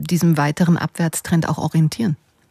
diesem weiteren Abwärtstrend auch orientieren?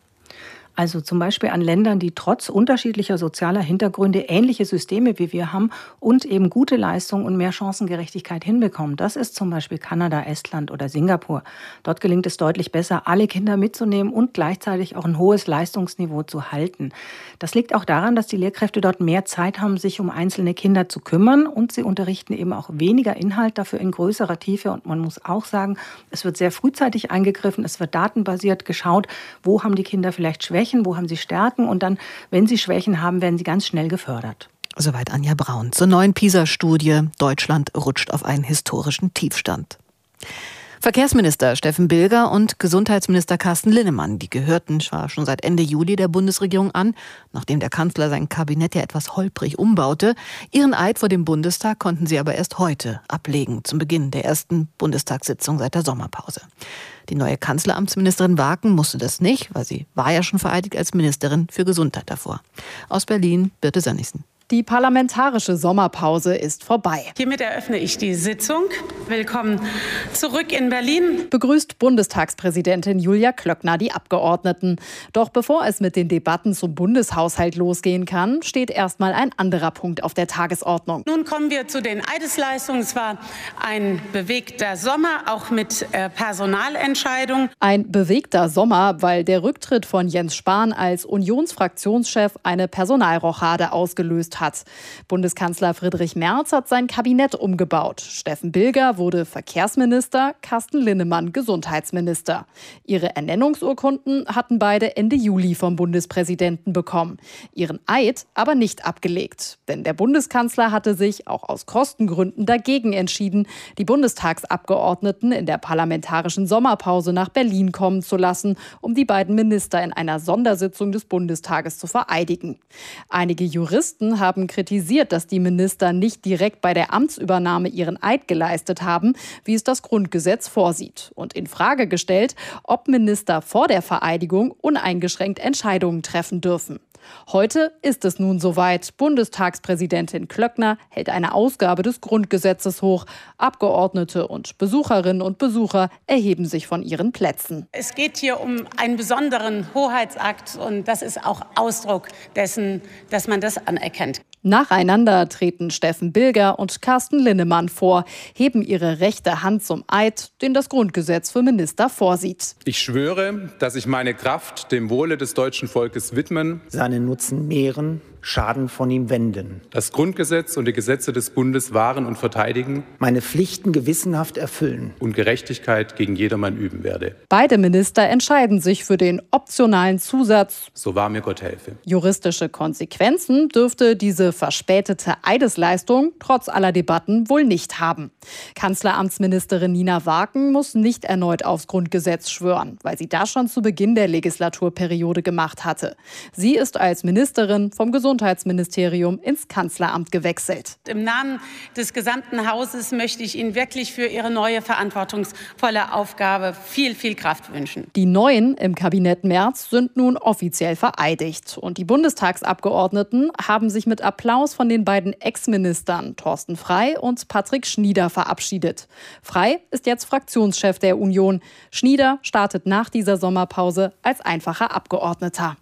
Also zum Beispiel an Ländern, die trotz unterschiedlicher sozialer Hintergründe ähnliche Systeme wie wir haben und eben gute Leistungen und mehr Chancengerechtigkeit hinbekommen. Das ist zum Beispiel Kanada, Estland oder Singapur. Dort gelingt es deutlich besser, alle Kinder mitzunehmen und gleichzeitig auch ein hohes Leistungsniveau zu halten. Das liegt auch daran, dass die Lehrkräfte dort mehr Zeit haben, sich um einzelne Kinder zu kümmern, und sie unterrichten eben auch weniger Inhalt, dafür in größerer Tiefe. Und man muss auch sagen, es wird sehr frühzeitig eingegriffen, es wird datenbasiert geschaut, wo haben die Kinder vielleicht Schwächen, wo haben sie Stärken, und dann, wenn sie Schwächen haben, werden sie ganz schnell gefördert. Soweit Anja Braun zur neuen PISA-Studie. Deutschland rutscht auf einen historischen Tiefstand. Verkehrsminister Steffen Bilger und Gesundheitsminister Carsten Linnemann, die gehörten zwar schon seit Ende Juli der Bundesregierung an, nachdem der Kanzler sein Kabinett ja etwas holprig umbaute. Ihren Eid vor dem Bundestag konnten sie aber erst heute ablegen, zum Beginn der ersten Bundestagssitzung seit der Sommerpause. Die neue Kanzleramtsministerin Waken musste das nicht, weil sie war ja schon vereidigt als Ministerin für Gesundheit davor. Aus Berlin, Birte Sönnigsen. Die parlamentarische Sommerpause ist vorbei. Hiermit eröffne ich die Sitzung. Willkommen zurück in Berlin. Begrüßt Bundestagspräsidentin Julia Klöckner die Abgeordneten. Doch bevor es mit den Debatten zum Bundeshaushalt losgehen kann, steht erstmal ein anderer Punkt auf der Tagesordnung. Nun kommen wir zu den Eidesleistungen. Es war ein bewegter Sommer, auch mit Personalentscheidungen. Ein bewegter Sommer, weil der Rücktritt von Jens Spahn als Unionsfraktionschef eine Personalrochade ausgelöst hat. Bundeskanzler Friedrich Merz hat sein Kabinett umgebaut. Steffen Bilger wurde Verkehrsminister, Carsten Linnemann Gesundheitsminister. Ihre Ernennungsurkunden hatten beide Ende Juli vom Bundespräsidenten bekommen. Ihren Eid aber nicht abgelegt. Denn der Bundeskanzler hatte sich auch aus Kostengründen dagegen entschieden, die Bundestagsabgeordneten in der parlamentarischen Sommerpause nach Berlin kommen zu lassen, um die beiden Minister in einer Sondersitzung des Bundestages zu vereidigen. Einige Juristen haben kritisiert, dass die Minister nicht direkt bei der Amtsübernahme ihren Eid geleistet haben, wie es das Grundgesetz vorsieht. Und in Frage gestellt, ob Minister vor der Vereidigung uneingeschränkt Entscheidungen treffen dürfen. Heute ist es nun soweit. Bundestagspräsidentin Klöckner hält eine Ausgabe des Grundgesetzes hoch. Abgeordnete und Besucherinnen und Besucher erheben sich von ihren Plätzen. Es geht hier um einen besonderen Hoheitsakt, und das ist auch Ausdruck dessen, dass man das anerkennt. Nacheinander treten Steffen Bilger und Carsten Linnemann vor, heben ihre rechte Hand zum Eid, den das Grundgesetz für Minister vorsieht. Ich schwöre, dass ich meine Kraft dem Wohle des deutschen Volkes widmen, seinen Nutzen mehren, Schaden von ihm wenden, das Grundgesetz und die Gesetze des Bundes wahren und verteidigen, meine Pflichten gewissenhaft erfüllen und Gerechtigkeit gegen jedermann üben werde. Beide Minister entscheiden sich für den optionalen Zusatz So wahr mir Gott helfe. Juristische Konsequenzen dürfte diese verspätete Eidesleistung trotz aller Debatten wohl nicht haben. Kanzleramtsministerin Nina Waken muss nicht erneut aufs Grundgesetz schwören, weil sie das schon zu Beginn der Legislaturperiode gemacht hatte. Sie ist als Ministerin vom Gesundheitsministerium ins Kanzleramt gewechselt. Im Namen des gesamten Hauses möchte ich Ihnen wirklich für Ihre neue verantwortungsvolle Aufgabe viel, viel Kraft wünschen. Die Neuen im Kabinett Merz sind nun offiziell vereidigt. Und die Bundestagsabgeordneten haben sich mit Applaus von den beiden Ex-Ministern Thorsten Frey und Patrick Schnieder verabschiedet. Frey ist jetzt Fraktionschef der Union. Schnieder startet nach dieser Sommerpause als einfacher Abgeordneter.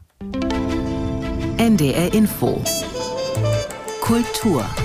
NDR Info. Kultur.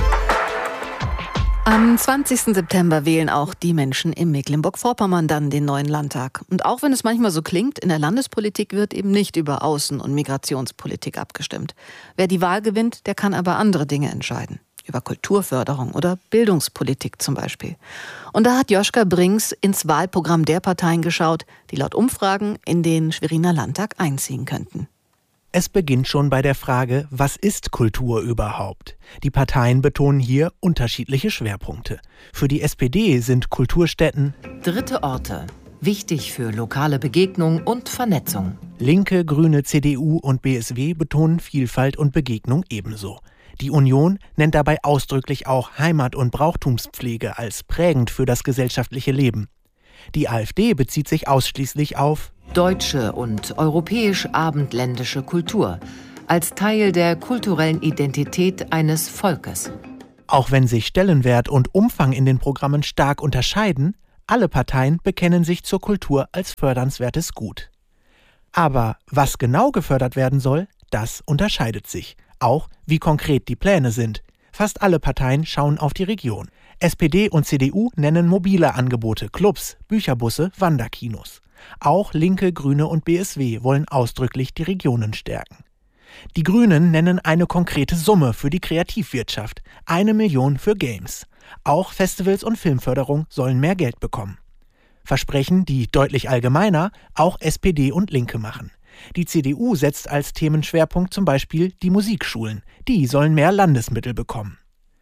Am 20. September wählen auch die Menschen in Mecklenburg-Vorpommern dann den neuen Landtag. Und auch wenn es manchmal so klingt, in der Landespolitik wird eben nicht über Außen- und Migrationspolitik abgestimmt. Wer die Wahl gewinnt, der kann aber andere Dinge entscheiden. Über Kulturförderung oder Bildungspolitik zum Beispiel. Und da hat Joschka Brinks ins Wahlprogramm der Parteien geschaut, die laut Umfragen in den Schweriner Landtag einziehen könnten. Es beginnt schon bei der Frage, was ist Kultur überhaupt? Die Parteien betonen hier unterschiedliche Schwerpunkte. Für die SPD sind Kulturstätten dritte Orte, wichtig für lokale Begegnung und Vernetzung. Linke, Grüne, CDU und BSW betonen Vielfalt und Begegnung ebenso. Die Union nennt dabei ausdrücklich auch Heimat- und Brauchtumspflege als prägend für das gesellschaftliche Leben. Die AfD bezieht sich ausschließlich auf deutsche und europäisch-abendländische Kultur als Teil der kulturellen Identität eines Volkes. Auch wenn sich Stellenwert und Umfang in den Programmen stark unterscheiden, Alle Parteien bekennen sich zur Kultur als fördernswertes Gut. Aber was genau gefördert werden soll, das unterscheidet sich. Auch wie konkret die Pläne sind. Fast alle Parteien schauen auf die Region. SPD und CDU nennen mobile Angebote, Clubs, Bücherbusse, Wanderkinos. Auch Linke, Grüne und BSW wollen ausdrücklich die Regionen stärken. Die Grünen nennen eine konkrete Summe für die Kreativwirtschaft, 1 Million für Games. Auch Festivals und Filmförderung sollen mehr Geld bekommen. Versprechen, die deutlich allgemeiner auch SPD und Linke machen. Die CDU setzt als Themenschwerpunkt zum Beispiel die Musikschulen. Die sollen mehr Landesmittel bekommen.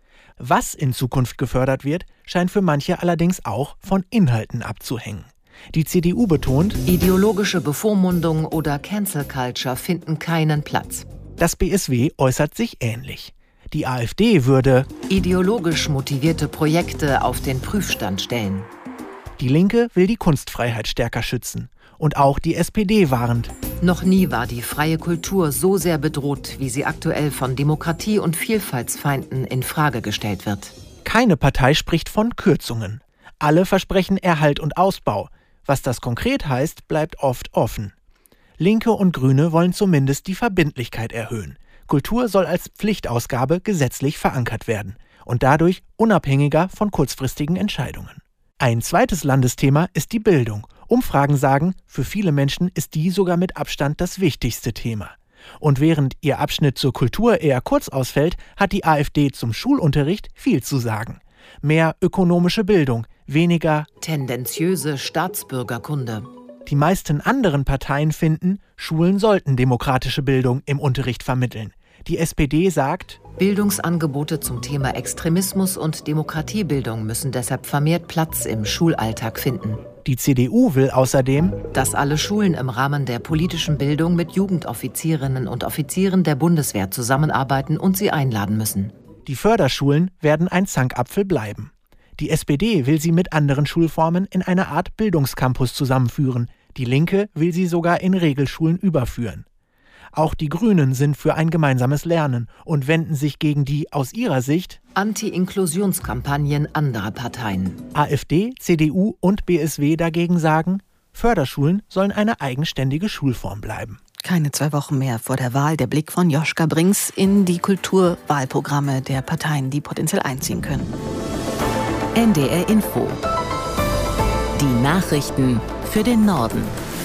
Was in Zukunft gefördert wird, scheint für manche allerdings auch von Inhalten abzuhängen. Die CDU betont, ideologische Bevormundung oder Cancel Culture finden keinen Platz. Das BSW äußert sich ähnlich. Die AfD würde ideologisch motivierte Projekte auf den Prüfstand stellen. Die Linke will die Kunstfreiheit stärker schützen. Und auch die SPD warnt. Noch nie war die freie Kultur so sehr bedroht, wie sie aktuell von Demokratie- und Vielfaltsfeinden in Frage gestellt wird. Keine Partei spricht von Kürzungen. Alle versprechen Erhalt und Ausbau. Was das konkret heißt, bleibt oft offen. Linke und Grüne wollen zumindest die Verbindlichkeit erhöhen. Kultur soll als Pflichtausgabe gesetzlich verankert werden und dadurch unabhängiger von kurzfristigen Entscheidungen. Ein zweites Landesthema ist die Bildung. Umfragen sagen, für viele Menschen ist die sogar mit Abstand das wichtigste Thema. Und während ihr Abschnitt zur Kultur eher kurz ausfällt, hat die AfD zum Schulunterricht viel zu sagen. Mehr ökonomische Bildung, weniger tendenziöse Staatsbürgerkunde. Die meisten anderen Parteien finden, Schulen sollten demokratische Bildung im Unterricht vermitteln. Die SPD sagt, Bildungsangebote zum Thema Extremismus und Demokratiebildung müssen deshalb vermehrt Platz im Schulalltag finden. Die CDU will außerdem, dass alle Schulen im Rahmen der politischen Bildung mit Jugendoffizierinnen und Offizieren der Bundeswehr zusammenarbeiten und sie einladen müssen. Die Förderschulen werden ein Zankapfel bleiben. Die SPD will sie mit anderen Schulformen in einer Art Bildungscampus zusammenführen. Die Linke will sie sogar in Regelschulen überführen. Auch die Grünen sind für ein gemeinsames Lernen und wenden sich gegen die aus ihrer Sicht Anti-Inklusionskampagnen anderer Parteien. AfD, CDU und BSW dagegen sagen, Förderschulen sollen eine eigenständige Schulform bleiben. Keine 2 Wochen mehr vor der Wahl. Der Blick von Joschka Brinks in die Kulturwahlprogramme der Parteien, die potenziell einziehen können. NDR Info. Die Nachrichten für den Norden.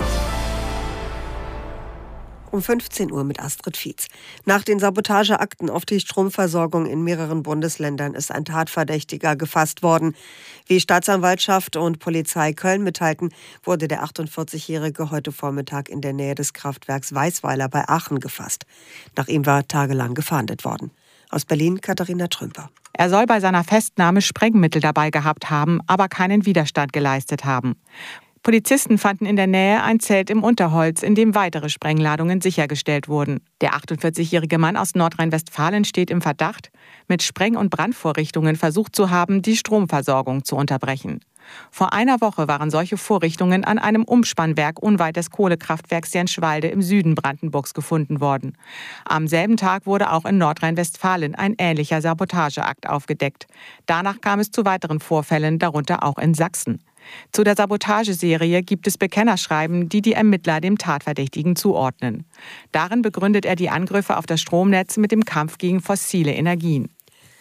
Um 15 Uhr mit Astrid Fietz. Nach den Sabotageakten auf die Stromversorgung in mehreren Bundesländern ist ein Tatverdächtiger gefasst worden. Wie Staatsanwaltschaft und Polizei Köln mitteilten, wurde der 48-Jährige heute Vormittag in der Nähe des Kraftwerks Weißweiler bei Aachen gefasst. Nach ihm war tagelang gefahndet worden. Aus Berlin Katharina Trümper. Er soll bei seiner Festnahme Sprengmittel dabei gehabt haben, aber keinen Widerstand geleistet haben. Polizisten fanden in der Nähe ein Zelt im Unterholz, in dem weitere Sprengladungen sichergestellt wurden. Der 48-jährige Mann aus Nordrhein-Westfalen steht im Verdacht, mit Spreng- und Brandvorrichtungen versucht zu haben, die Stromversorgung zu unterbrechen. Vor einer Woche waren solche Vorrichtungen an einem Umspannwerk unweit des Kohlekraftwerks Jenschwalde im Süden Brandenburgs gefunden worden. Am selben Tag wurde auch in Nordrhein-Westfalen ein ähnlicher Sabotageakt aufgedeckt. Danach kam es zu weiteren Vorfällen, darunter auch in Sachsen. Zu der Sabotageserie gibt es Bekennerschreiben, die die Ermittler dem Tatverdächtigen zuordnen. Darin begründet er die Angriffe auf das Stromnetz mit dem Kampf gegen fossile Energien.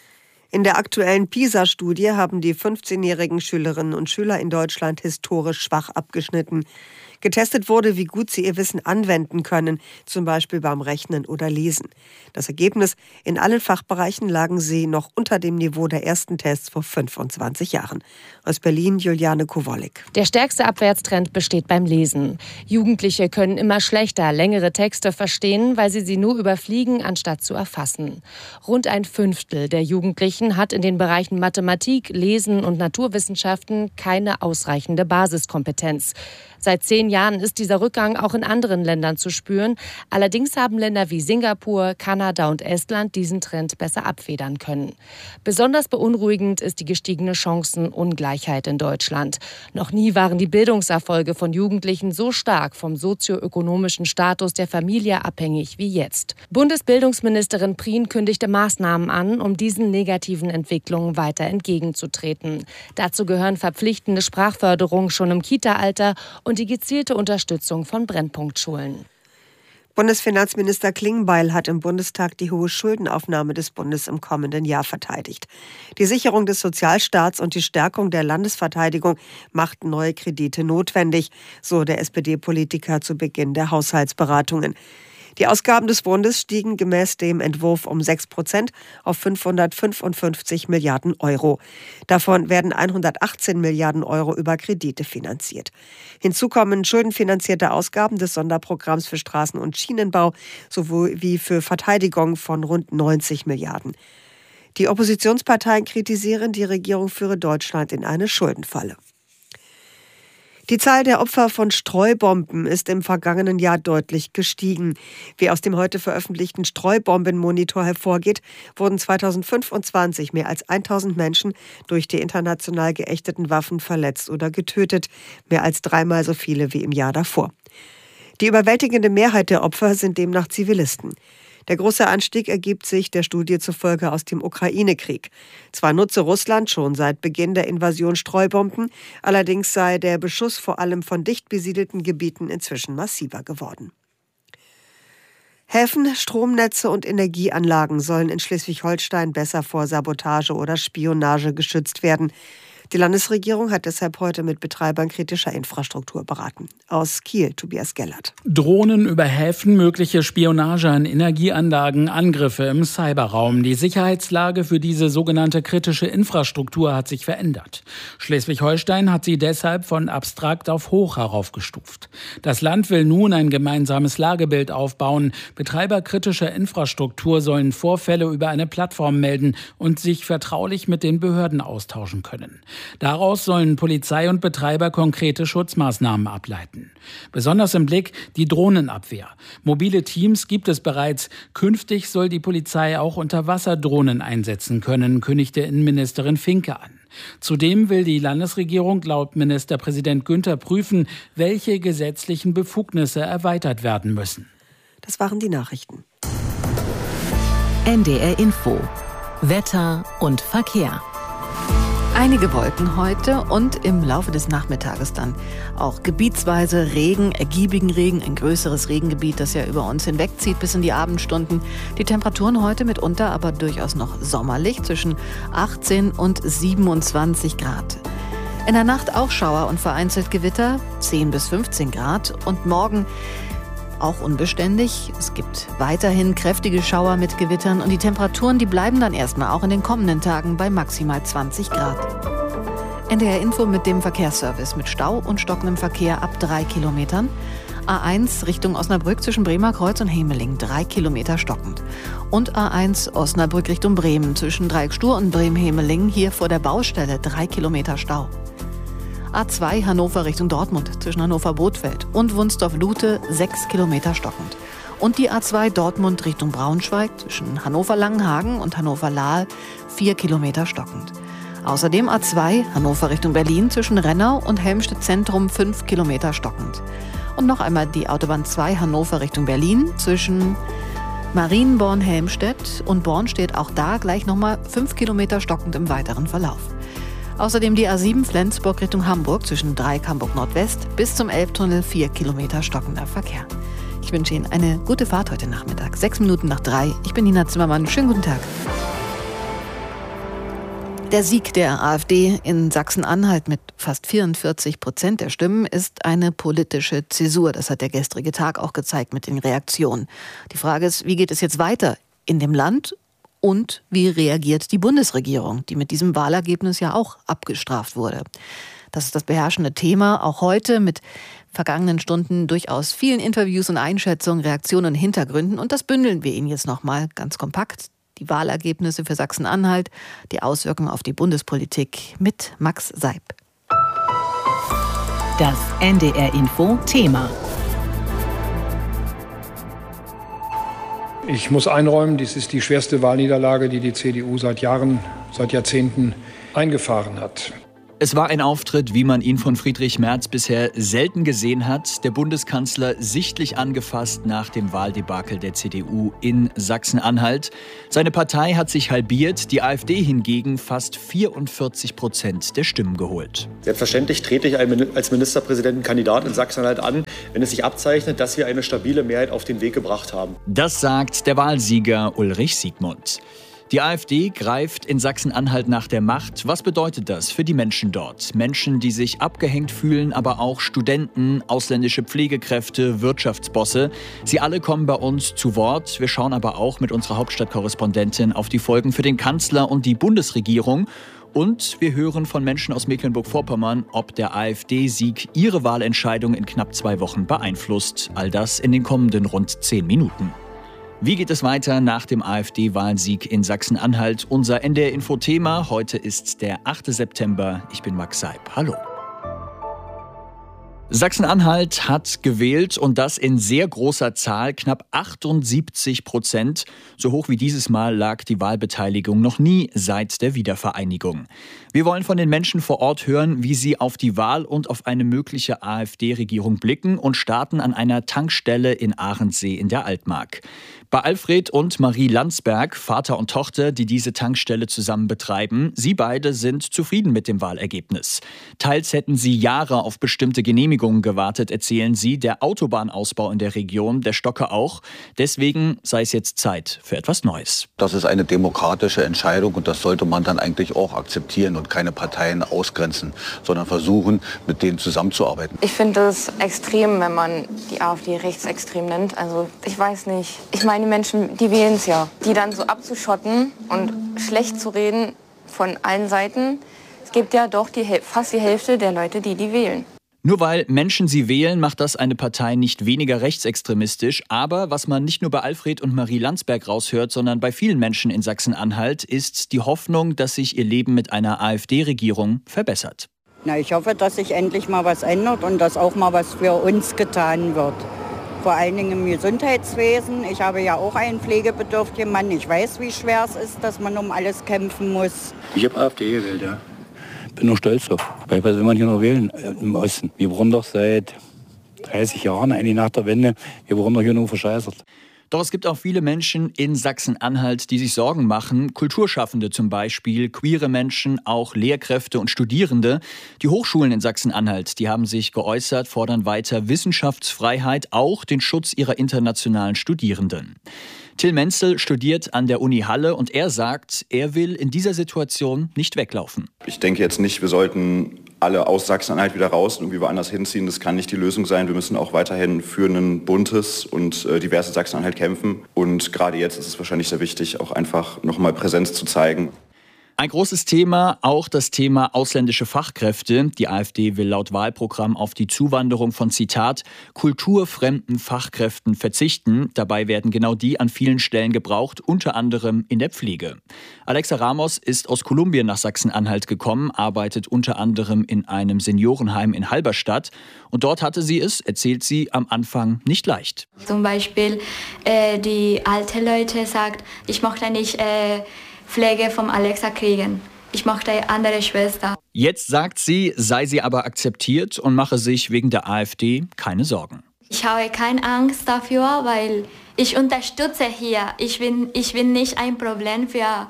In der aktuellen PISA-Studie haben die 15-jährigen Schülerinnen und Schüler in Deutschland historisch schwach abgeschnitten. Getestet wurde, wie gut sie ihr Wissen anwenden können, zum Beispiel beim Rechnen oder Lesen. Das Ergebnis: In allen Fachbereichen lagen sie noch unter dem Niveau der ersten Tests vor 25 Jahren. Aus Berlin Juliane Kowalik. Der stärkste Abwärtstrend besteht beim Lesen. Jugendliche können immer schlechter längere Texte verstehen, weil sie nur überfliegen, anstatt zu erfassen. Rund 1/5 der Jugendlichen hat in den Bereichen Mathematik, Lesen und Naturwissenschaften keine ausreichende Basiskompetenz. Seit 10 Jahren ist dieser Rückgang auch in anderen Ländern zu spüren. Allerdings haben Länder wie Singapur, Kanada und Estland diesen Trend besser abfedern können. Besonders beunruhigend ist die gestiegene Chancenungleichheit in Deutschland. Noch nie waren die Bildungserfolge von Jugendlichen so stark vom sozioökonomischen Status der Familie abhängig wie jetzt. Bundesbildungsministerin Prien kündigte Maßnahmen an, um diesen negativen negativen Entwicklungen weiter entgegenzutreten. Dazu gehören verpflichtende Sprachförderung schon im Kita-Alter und die gezielte Unterstützung von Brennpunktschulen. Bundesfinanzminister Klingbeil hat im Bundestag die hohe Schuldenaufnahme des Bundes im kommenden Jahr verteidigt. Die Sicherung des Sozialstaats und die Stärkung der Landesverteidigung machten neue Kredite notwendig, so der SPD-Politiker zu Beginn der Haushaltsberatungen. Die Ausgaben des Bundes stiegen gemäß dem Entwurf um 6% auf 555 Milliarden Euro. Davon werden 118 Milliarden Euro über Kredite finanziert. Hinzu kommen schuldenfinanzierte Ausgaben des Sonderprogramms für Straßen- und Schienenbau sowie für Verteidigung von rund 90 Milliarden. Die Oppositionsparteien kritisieren, die Regierung führe Deutschland in eine Schuldenfalle. Die Zahl der Opfer von Streubomben ist im vergangenen Jahr deutlich gestiegen. Wie aus dem heute veröffentlichten Streubombenmonitor hervorgeht, wurden 2025 mehr als 1000 Menschen durch die international geächteten Waffen verletzt oder getötet, mehr als 3-mal so viele wie im Jahr davor. Die überwältigende Mehrheit der Opfer sind demnach Zivilisten. Der große Anstieg ergibt sich der Studie zufolge aus dem Ukraine-Krieg. Zwar nutze Russland schon seit Beginn der Invasion Streubomben, allerdings sei der Beschuss vor allem von dicht besiedelten Gebieten inzwischen massiver geworden. Häfen, Stromnetze und Energieanlagen sollen in Schleswig-Holstein besser vor Sabotage oder Spionage geschützt werden. Die Landesregierung hat deshalb heute mit Betreibern kritischer Infrastruktur beraten. Aus Kiel, Tobias Gellert. Drohnen über Häfen, mögliche Spionage an Energieanlagen, Angriffe im Cyberraum. Die Sicherheitslage für diese sogenannte kritische Infrastruktur hat sich verändert. Schleswig-Holstein hat sie deshalb von abstrakt auf hoch heraufgestuft. Das Land will nun ein gemeinsames Lagebild aufbauen. Betreiber kritischer Infrastruktur sollen Vorfälle über eine Plattform melden und sich vertraulich mit den Behörden austauschen können. Daraus sollen Polizei und Betreiber konkrete Schutzmaßnahmen ableiten. Besonders im Blick die Drohnenabwehr. Mobile Teams gibt es bereits. Künftig soll die Polizei auch Unterwasserdrohnen einsetzen können, kündigte Innenministerin Finke an. Zudem will die Landesregierung laut Ministerpräsident Günther prüfen, welche gesetzlichen Befugnisse erweitert werden müssen. Das waren die Nachrichten. NDR Info. Wetter und Verkehr. Einige Wolken heute und im Laufe des Nachmittages dann auch gebietsweise Regen, ergiebigen Regen, ein größeres Regengebiet, das ja über uns hinwegzieht bis in die Abendstunden. Die Temperaturen heute mitunter aber durchaus noch sommerlich, zwischen 18 und 27 Grad. In der Nacht auch Schauer und vereinzelt Gewitter, 10 bis 15 Grad. Und morgen auch unbeständig. Es gibt weiterhin kräftige Schauer mit Gewittern und die Temperaturen, die bleiben dann erstmal auch in den kommenden Tagen bei maximal 20 Grad. NDR Info mit dem Verkehrsservice mit Stau und stockendem Verkehr ab 3 Kilometern. A1 Richtung Osnabrück zwischen Bremerkreuz und Hemeling, 3 Kilometer stockend. Und A1 Osnabrück Richtung Bremen zwischen Dreieckstur und Bremen-Hemeling, hier vor der Baustelle, 3 Kilometer Stau. A2 Hannover Richtung Dortmund zwischen Hannover-Bothfeld und Wunsdorf-Lute 6 Kilometer stockend. Und die A2 Dortmund Richtung Braunschweig zwischen Hannover-Langenhagen und Hannover-Lahl 4 Kilometer stockend. Außerdem A2 Hannover Richtung Berlin zwischen Rennau und Helmstedt Zentrum 5 Kilometer stockend. Und noch einmal die Autobahn 2 Hannover Richtung Berlin zwischen Marienborn-Helmstedt und Born steht auch da gleich nochmal 5 Kilometer stockend im weiteren Verlauf. Außerdem die A7 Flensburg Richtung Hamburg zwischen Dreieck Hamburg Nordwest bis zum Elbtunnel 4 Kilometer stockender Verkehr. Ich wünsche Ihnen eine gute Fahrt heute Nachmittag. 6 Minuten nach 3. Ich bin Nina Zimmermann. Schönen guten Tag. Der Sieg der AfD in Sachsen-Anhalt mit fast 44% der Stimmen ist eine politische Zäsur. Das hat der gestrige Tag auch gezeigt mit den Reaktionen. Die Frage ist, wie geht es jetzt weiter in dem Land? Und wie reagiert die Bundesregierung, die mit diesem Wahlergebnis ja auch abgestraft wurde? Das ist das beherrschende Thema, auch heute mit vergangenen Stunden durchaus vielen Interviews und Einschätzungen, Reaktionen und Hintergründen. Und das bündeln wir Ihnen jetzt nochmal ganz kompakt. Die Wahlergebnisse für Sachsen-Anhalt, die Auswirkungen auf die Bundespolitik mit Max Seib. Das NDR Info Thema. Ich muss einräumen, dies ist die schwerste Wahlniederlage, die die CDU seit Jahrzehnten eingefahren hat. Es war ein Auftritt, wie man ihn von Friedrich Merz bisher selten gesehen hat. Der Bundeskanzler sichtlich angefasst nach dem Wahldebakel der CDU in Sachsen-Anhalt. Seine Partei hat sich halbiert, die AfD hingegen fast 44% der Stimmen geholt. Selbstverständlich trete ich als Ministerpräsidentenkandidat in Sachsen-Anhalt an, wenn es sich abzeichnet, dass wir eine stabile Mehrheit auf den Weg gebracht haben. Das sagt der Wahlsieger Ulrich Siegmund. Die AfD greift in Sachsen-Anhalt nach der Macht. Was bedeutet das für die Menschen dort? Menschen, die sich abgehängt fühlen, aber auch Studenten, ausländische Pflegekräfte, Wirtschaftsbosse. Sie alle kommen bei uns zu Wort. Wir schauen aber auch mit unserer Hauptstadtkorrespondentin auf die Folgen für den Kanzler und die Bundesregierung. Und wir hören von Menschen aus Mecklenburg-Vorpommern, ob der AfD-Sieg ihre Wahlentscheidung in knapp 2 Wochen beeinflusst. All das in den kommenden rund 10 Minuten. Wie geht es weiter nach dem AfD-Wahlsieg in Sachsen-Anhalt? Unser NDR-Info-Thema. Heute ist der 8. September. Ich bin Max Seib. Hallo. Sachsen-Anhalt hat gewählt und das in sehr großer Zahl, knapp 78%. So hoch wie dieses Mal lag die Wahlbeteiligung noch nie seit der Wiedervereinigung. Wir wollen von den Menschen vor Ort hören, wie sie auf die Wahl und auf eine mögliche AfD-Regierung blicken und starten an einer Tankstelle in Ahrensee in der Altmark. Bei Alfred und Marie Landsberg, Vater und Tochter, die diese Tankstelle zusammen betreiben, sie beide sind zufrieden mit dem Wahlergebnis. Teils hätten sie Jahre auf bestimmte Genehmigungen gewartet, erzählen sie. Der Autobahnausbau in der Region, der stocke auch. Deswegen sei es jetzt Zeit für etwas Neues. Das ist eine demokratische Entscheidung und das sollte man dann eigentlich auch akzeptieren und keine Parteien ausgrenzen, sondern versuchen, mit denen zusammenzuarbeiten. Ich finde es extrem, wenn man die AfD rechtsextrem nennt. Also ich weiß nicht. Ich meine, die Menschen, die wählen es ja. Die dann so abzuschotten und schlecht zu reden von allen Seiten. Es gibt ja doch fast die Hälfte der Leute, die wählen. Nur weil Menschen sie wählen, macht das eine Partei nicht weniger rechtsextremistisch. Aber was man nicht nur bei Alfred und Marie Landsberg raushört, sondern bei vielen Menschen in Sachsen-Anhalt, ist die Hoffnung, dass sich ihr Leben mit einer AfD-Regierung verbessert. Ich hoffe, dass sich endlich mal was ändert und dass auch mal was für uns getan wird. Vor allen Dingen im Gesundheitswesen. Ich habe ja auch einen pflegebedürftigen Mann. Ich weiß, wie schwer es ist, dass man um alles kämpfen muss. Ich habe AfD gewählt, ja. Bin nur stolz drauf. Weil was will man hier noch wählen im Osten? Wir wurden doch seit 30 Jahren, eigentlich nach der Wende, wir wurden doch hier nur verscheißert. Doch es gibt auch viele Menschen in Sachsen-Anhalt, die sich Sorgen machen. Kulturschaffende zum Beispiel, queere Menschen, auch Lehrkräfte und Studierende. Die Hochschulen in Sachsen-Anhalt, die haben sich geäußert, fordern weiter Wissenschaftsfreiheit, auch den Schutz ihrer internationalen Studierenden. Till Menzel studiert an der Uni Halle und er sagt, er will in dieser Situation nicht weglaufen. Ich denke jetzt nicht, wir sollten alle aus Sachsen-Anhalt wieder raus und irgendwie woanders hinziehen. Das kann nicht die Lösung sein. Wir müssen auch weiterhin für ein buntes und diverses Sachsen-Anhalt kämpfen. Und gerade jetzt ist es wahrscheinlich sehr wichtig, auch einfach nochmal Präsenz zu zeigen. Ein großes Thema, auch das Thema ausländische Fachkräfte. Die AfD will laut Wahlprogramm auf die Zuwanderung von, Zitat, kulturfremden Fachkräften verzichten. Dabei werden genau die an vielen Stellen gebraucht, unter anderem in der Pflege. Alexa Ramos ist aus Kolumbien nach Sachsen-Anhalt gekommen, arbeitet unter anderem in einem Seniorenheim in Halberstadt. Und dort hatte sie es, erzählt sie, am Anfang nicht leicht. Zum Beispiel die alte Leute sagt, ich möchte nicht Pflege vom Alexa kriegen. Ich möchte eine andere Schwester. Jetzt sagt sie, sei sie aber akzeptiert und mache sich wegen der AfD keine Sorgen. Ich habe keine Angst dafür, weil ich unterstütze hier. Ich bin nicht ein Problem für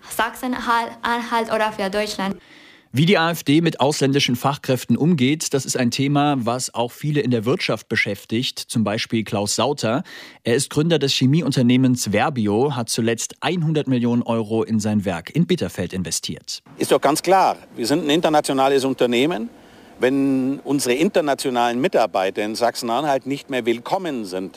Sachsen-Anhalt oder für Deutschland. Wie die AfD mit ausländischen Fachkräften umgeht, das ist ein Thema, was auch viele in der Wirtschaft beschäftigt. Zum Beispiel Klaus Sauter. Er ist Gründer des Chemieunternehmens Verbio, hat zuletzt 100 Millionen Euro in sein Werk in Bitterfeld investiert. Ist doch ganz klar, wir sind ein internationales Unternehmen. Wenn unsere internationalen Mitarbeiter in Sachsen-Anhalt nicht mehr willkommen sind,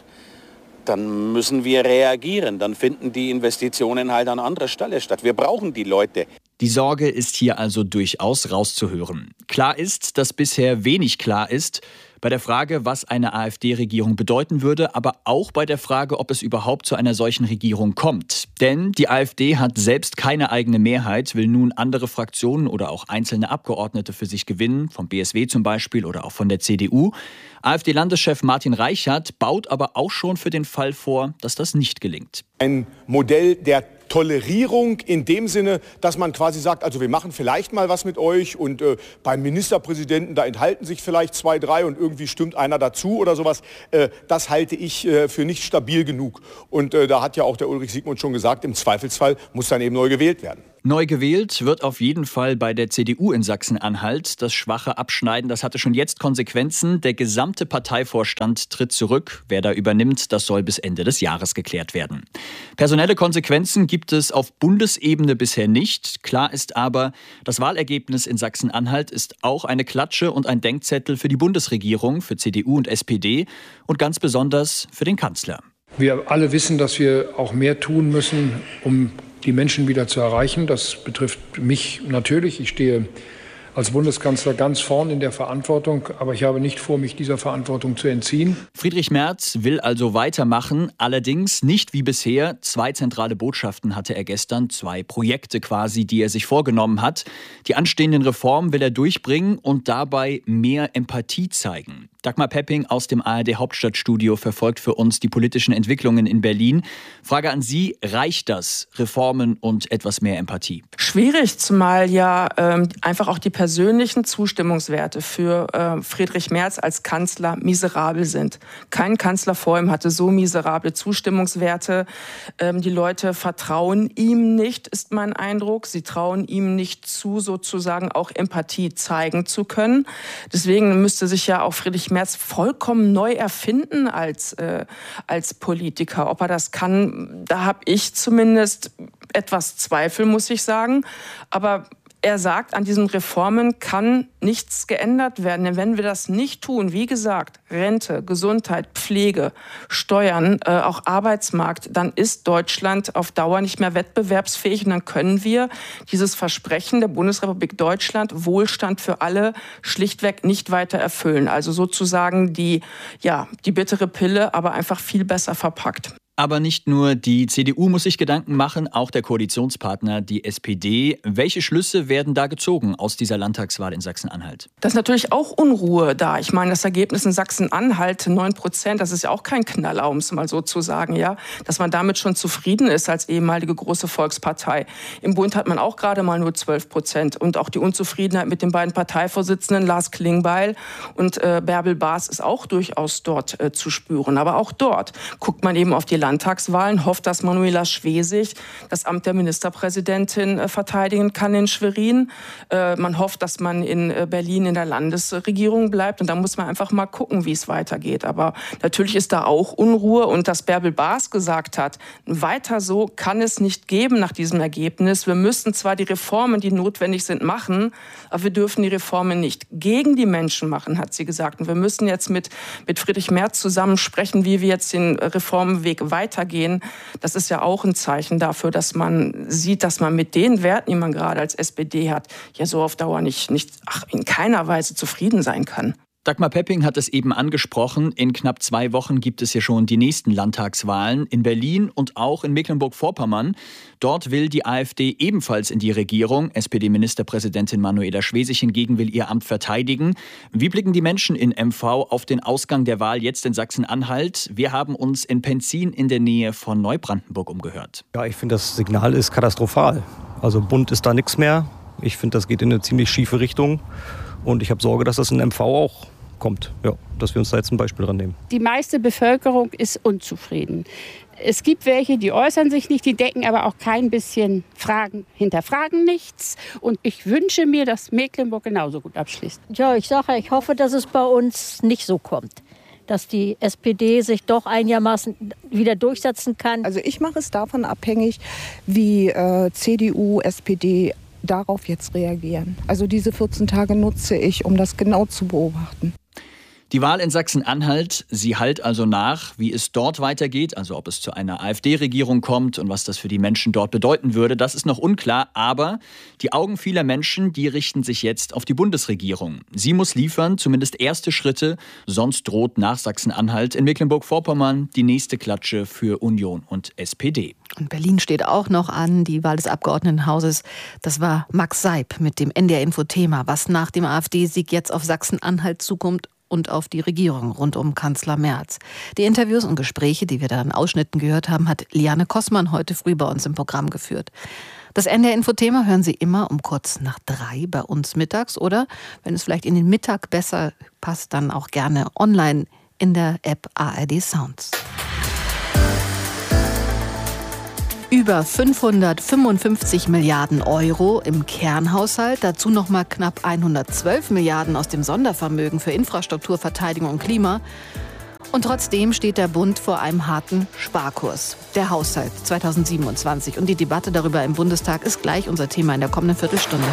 dann müssen wir reagieren. Dann finden die Investitionen halt an anderer Stelle statt. Wir brauchen die Leute. Die Sorge ist hier also durchaus rauszuhören. Klar ist, dass bisher wenig klar ist bei der Frage, was eine AfD-Regierung bedeuten würde, aber auch bei der Frage, ob es überhaupt zu einer solchen Regierung kommt. Denn die AfD hat selbst keine eigene Mehrheit, will nun andere Fraktionen oder auch einzelne Abgeordnete für sich gewinnen, vom BSW zum Beispiel oder auch von der CDU. AfD-Landeschef Martin Reichert baut aber auch schon für den Fall vor, dass das nicht gelingt. Ein Modell der Tolerierung in dem Sinne, dass man quasi sagt, also wir machen vielleicht mal was mit euch und beim Ministerpräsidenten, da enthalten sich vielleicht 2, 3 und irgendwie stimmt einer dazu oder sowas. Das halte ich für nicht stabil genug. Und da hat ja auch der Ulrich Siegmund schon gesagt, im Zweifelsfall muss dann eben neu gewählt werden. Neu gewählt wird auf jeden Fall bei der CDU in Sachsen-Anhalt. Das schwache Abschneiden, das hatte schon jetzt Konsequenzen. Der gesamte Parteivorstand tritt zurück. Wer da übernimmt, das soll bis Ende des Jahres geklärt werden. Personelle Konsequenzen gibt es auf Bundesebene bisher nicht. Klar ist aber, das Wahlergebnis in Sachsen-Anhalt ist auch eine Klatsche und ein Denkzettel für die Bundesregierung, für CDU und SPD und ganz besonders für den Kanzler. Wir alle wissen, dass wir auch mehr tun müssen, um die Menschen wieder zu erreichen. Das betrifft mich natürlich. Ich stehe als Bundeskanzler ganz vorn in der Verantwortung, aber ich habe nicht vor, mich dieser Verantwortung zu entziehen. Friedrich Merz will also weitermachen, allerdings nicht wie bisher. 2 zentrale Botschaften hatte er gestern, 2 Projekte quasi, die er sich vorgenommen hat. Die anstehenden Reformen will er durchbringen und dabei mehr Empathie zeigen. Dagmar Pepping aus dem ARD-Hauptstadtstudio verfolgt für uns die politischen Entwicklungen in Berlin. Frage an Sie, reicht das, Reformen und etwas mehr Empathie? Schwierig, zumal ja einfach auch die persönlichen Zustimmungswerte für Friedrich Merz als Kanzler miserabel sind. Kein Kanzler vor ihm hatte so miserable Zustimmungswerte. Die Leute vertrauen ihm nicht, ist mein Eindruck. Sie trauen ihm nicht zu, sozusagen auch Empathie zeigen zu können. Deswegen müsste sich ja auch Friedrich Merz vollkommen neu erfinden als Politiker. Ob er das kann, da habe ich zumindest etwas Zweifel, muss ich sagen. Aber er sagt, an diesen Reformen kann nichts geändert werden. Denn wenn wir das nicht tun, wie gesagt, Rente, Gesundheit, Pflege, Steuern, auch Arbeitsmarkt, dann ist Deutschland auf Dauer nicht mehr wettbewerbsfähig. Und dann können wir dieses Versprechen der Bundesrepublik Deutschland, Wohlstand für alle, schlichtweg nicht weiter erfüllen. Also sozusagen die bittere Pille, aber einfach viel besser verpackt. Aber nicht nur die CDU muss sich Gedanken machen, auch der Koalitionspartner, die SPD. Welche Schlüsse werden da gezogen aus dieser Landtagswahl in Sachsen-Anhalt? Da ist natürlich auch Unruhe da. Ich meine, das Ergebnis in Sachsen-Anhalt, 9%, das ist ja auch kein Knaller, um es mal so zu sagen, ja, dass man damit schon zufrieden ist als ehemalige große Volkspartei. Im Bund hat man auch gerade mal nur 12%. Und auch die Unzufriedenheit mit den beiden Parteivorsitzenden, Lars Klingbeil und Bärbel Baas, ist auch durchaus dort zu spüren. Aber auch dort guckt man eben auf die Landtagswahlen, hofft, dass Manuela Schwesig das Amt der Ministerpräsidentin verteidigen kann in Schwerin. Man hofft, dass man in Berlin in der Landesregierung bleibt. Und da muss man einfach mal gucken, wie es weitergeht. Aber natürlich ist da auch Unruhe. Und dass Bärbel Baas gesagt hat, weiter so kann es nicht geben nach diesem Ergebnis. Wir müssen zwar die Reformen, die notwendig sind, machen, aber wir dürfen die Reformen nicht gegen die Menschen machen, hat sie gesagt. Und wir müssen jetzt mit Friedrich Merz zusammen sprechen, wie wir jetzt den Reformweg weitergehen. Das ist ja auch ein Zeichen dafür, dass man sieht, dass man mit den Werten, die man gerade als SPD hat, ja so auf Dauer nicht in keiner Weise zufrieden sein kann. Dagmar Pepping hat es eben angesprochen. In knapp 2 Wochen gibt es ja schon die nächsten Landtagswahlen in Berlin und auch in Mecklenburg-Vorpommern. Dort will die AfD ebenfalls in die Regierung. SPD-Ministerpräsidentin Manuela Schwesig hingegen will ihr Amt verteidigen. Wie blicken die Menschen in MV auf den Ausgang der Wahl jetzt in Sachsen-Anhalt? Wir haben uns in Penzin in der Nähe von Neubrandenburg umgehört. Ja, ich finde, das Signal ist katastrophal. Also bunt ist da nichts mehr. Ich finde, das geht in eine ziemlich schiefe Richtung. Und ich habe Sorge, dass das in MV auch kommt. Ja, dass wir uns da jetzt ein Beispiel dran nehmen. Die meiste Bevölkerung ist unzufrieden. Es gibt welche, die äußern sich nicht, die decken aber auch kein bisschen Fragen, hinterfragen nichts. Und ich wünsche mir, dass Mecklenburg genauso gut abschließt. Ja, ich hoffe, dass es bei uns nicht so kommt. Dass die SPD sich doch einigermaßen wieder durchsetzen kann. Also ich mache es davon abhängig, wie CDU, SPD darauf jetzt reagieren. Also diese 14 Tage nutze ich, um das genau zu beobachten. Die Wahl in Sachsen-Anhalt, sie hallt also nach, wie es dort weitergeht, also ob es zu einer AfD-Regierung kommt und was das für die Menschen dort bedeuten würde, das ist noch unklar. Aber die Augen vieler Menschen, die richten sich jetzt auf die Bundesregierung. Sie muss liefern, zumindest erste Schritte, sonst droht nach Sachsen-Anhalt in Mecklenburg-Vorpommern die nächste Klatsche für Union und SPD. Und Berlin steht auch noch an, die Wahl des Abgeordnetenhauses. Das war Max Seib mit dem NDR-Info-Thema, was nach dem AfD-Sieg jetzt auf Sachsen-Anhalt zukommt und auf die Regierung rund um Kanzler Merz. Die Interviews und Gespräche, die wir da in Ausschnitten gehört haben, hat Liane Kossmann heute früh bei uns im Programm geführt. Das NDR-Info-Thema hören Sie immer um kurz nach 3 bei uns mittags oder, wenn es vielleicht in den Mittag besser passt, dann auch gerne online in der App ARD Sounds. Über 555 Milliarden Euro im Kernhaushalt, dazu nochmal knapp 112 Milliarden aus dem Sondervermögen für Infrastruktur, Verteidigung und Klima. Und trotzdem steht der Bund vor einem harten Sparkurs. Der Haushalt 2027 und die Debatte darüber im Bundestag ist gleich unser Thema in der kommenden Viertelstunde.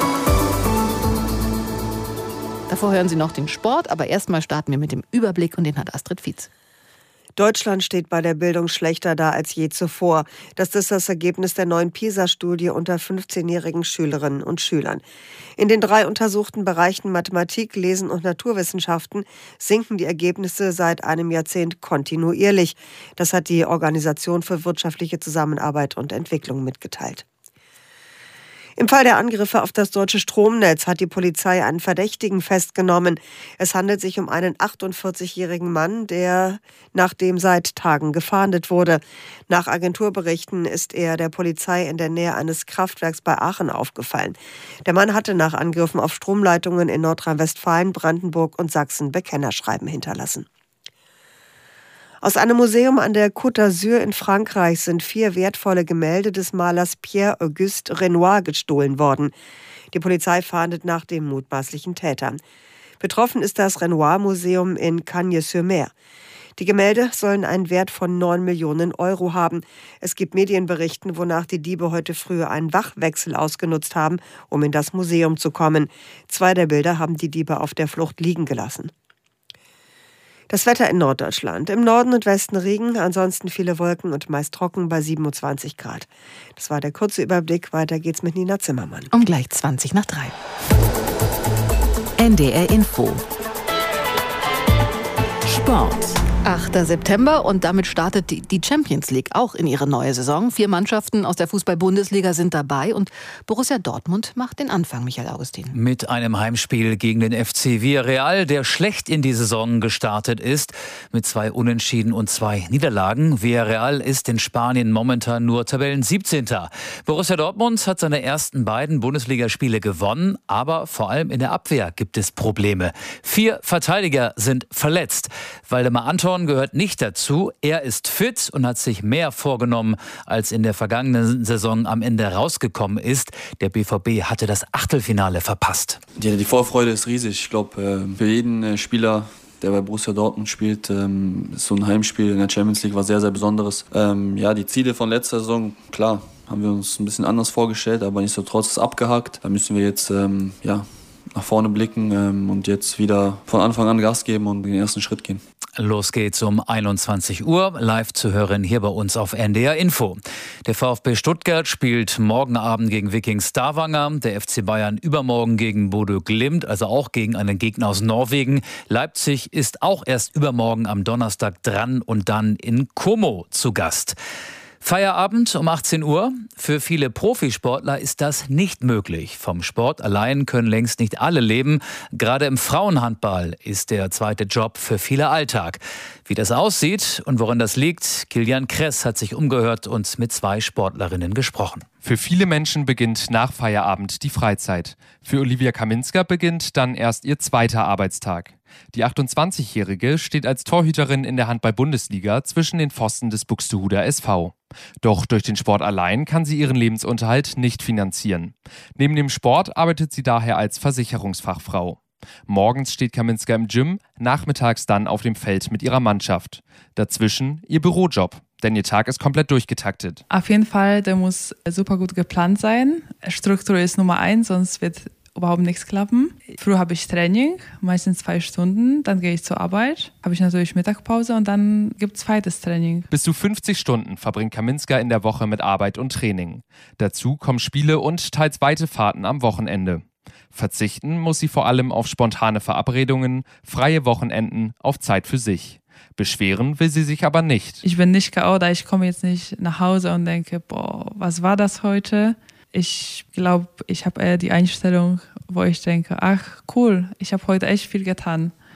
Davor hören Sie noch den Sport, aber erstmal starten wir mit dem Überblick und den hat Astrid Fietz. Deutschland steht bei der Bildung schlechter da als je zuvor. Das ist das Ergebnis der neuen PISA-Studie unter 15-jährigen Schülerinnen und Schülern. In den 3 untersuchten Bereichen Mathematik, Lesen und Naturwissenschaften sinken die Ergebnisse seit einem Jahrzehnt kontinuierlich. Das hat die Organisation für wirtschaftliche Zusammenarbeit und Entwicklung mitgeteilt. Im Fall der Angriffe auf das deutsche Stromnetz hat die Polizei einen Verdächtigen festgenommen. Es handelt sich um einen 48-jährigen Mann, der nach dem seit Tagen gefahndet wurde. Nach Agenturberichten ist er der Polizei in der Nähe eines Kraftwerks bei Aachen aufgefallen. Der Mann hatte nach Angriffen auf Stromleitungen in Nordrhein-Westfalen, Brandenburg und Sachsen Bekennerschreiben hinterlassen. Aus einem Museum an der Côte d'Azur in Frankreich sind 4 wertvolle Gemälde des Malers Pierre-Auguste Renoir gestohlen worden. Die Polizei fahndet nach dem mutmaßlichen Täter. Betroffen ist das Renoir-Museum in Cagnes-sur-Mer. Die Gemälde sollen einen Wert von 9 Millionen Euro haben. Es gibt Medienberichten, wonach die Diebe heute früh einen Wachwechsel ausgenutzt haben, um in das Museum zu kommen. 2 der Bilder haben die Diebe auf der Flucht liegen gelassen. Das Wetter in Norddeutschland. Im Norden und Westen Regen, ansonsten viele Wolken und meist trocken bei 27 Grad. Das war der kurze Überblick. Weiter geht's mit Nina Zimmermann. Um gleich 20 nach 3. NDR Info. Sport. 8. September und damit startet die Champions League auch in ihre neue Saison. 4 Mannschaften aus der Fußball-Bundesliga sind dabei und Borussia Dortmund macht den Anfang, Michael Augustin. Mit einem Heimspiel gegen den FC Villarreal, der schlecht in die Saison gestartet ist, mit 2 Unentschieden und 2 Niederlagen. Villarreal ist in Spanien momentan nur Tabellen 17. Borussia Dortmund hat seine ersten beiden Bundesligaspiele gewonnen, aber vor allem in der Abwehr gibt es Probleme. 4 Verteidiger sind verletzt. Waldemar Anton gehört nicht dazu. Er ist fit und hat sich mehr vorgenommen, als in der vergangenen Saison am Ende rausgekommen ist. Der BVB hatte das Achtelfinale verpasst. Die Vorfreude ist riesig. Ich glaube, für jeden Spieler, der bei Borussia Dortmund spielt, so ein Heimspiel in der Champions League war sehr, sehr Besonderes. Die Ziele von letzter Saison, klar, haben wir uns ein bisschen anders vorgestellt, aber nichtsdestotrotz ist abgehakt. Da müssen wir jetzt nach vorne blicken und jetzt wieder von Anfang an Gas geben und den ersten Schritt gehen. Los geht's um 21 Uhr, live zu hören hier bei uns auf NDR Info. Der VfB Stuttgart spielt morgen Abend gegen Viking Stavanger, der FC Bayern übermorgen gegen Bodø Glimt, also auch gegen einen Gegner aus Norwegen. Leipzig ist auch erst übermorgen am Donnerstag dran und dann in Como zu Gast. Feierabend um 18 Uhr. Für viele Profisportler ist das nicht möglich. Vom Sport allein können längst nicht alle leben. Gerade im Frauenhandball ist der zweite Job für viele Alltag. Wie das aussieht und worin das liegt, Kilian Kress hat sich umgehört und mit 2 Sportlerinnen gesprochen. Für viele Menschen beginnt nach Feierabend die Freizeit. Für Olivia Kaminska beginnt dann erst ihr 2. Arbeitstag. Die 28-Jährige steht als Torhüterin in der Handball-Bundesliga zwischen den Pfosten des Buxtehuder SV. Doch durch den Sport allein kann sie ihren Lebensunterhalt nicht finanzieren. Neben dem Sport arbeitet sie daher als Versicherungsfachfrau. Morgens steht Kaminska im Gym, nachmittags dann auf dem Feld mit ihrer Mannschaft. Dazwischen ihr Bürojob, denn ihr Tag ist komplett durchgetaktet. Auf jeden Fall, der muss super gut geplant sein. Struktur ist Nummer 1, sonst wird überhaupt nichts klappen. Früh habe ich Training, meistens 2 Stunden, dann gehe ich zur Arbeit, habe ich natürlich Mittagspause und dann gibt es zweites Training. Bis zu 50 Stunden verbringt Kaminska in der Woche mit Arbeit und Training. Dazu kommen Spiele und teils weite Fahrten am Wochenende. Verzichten muss sie vor allem auf spontane Verabredungen, freie Wochenenden, auf Zeit für sich. Beschweren will sie sich aber nicht. Ich bin nicht K.O., da ich komme jetzt nicht nach Hause und denke, boah, was war das heute? Ich glaube, ich habe eher die Einstellung, wo ich denke, ach cool, ich habe heute echt viel getan.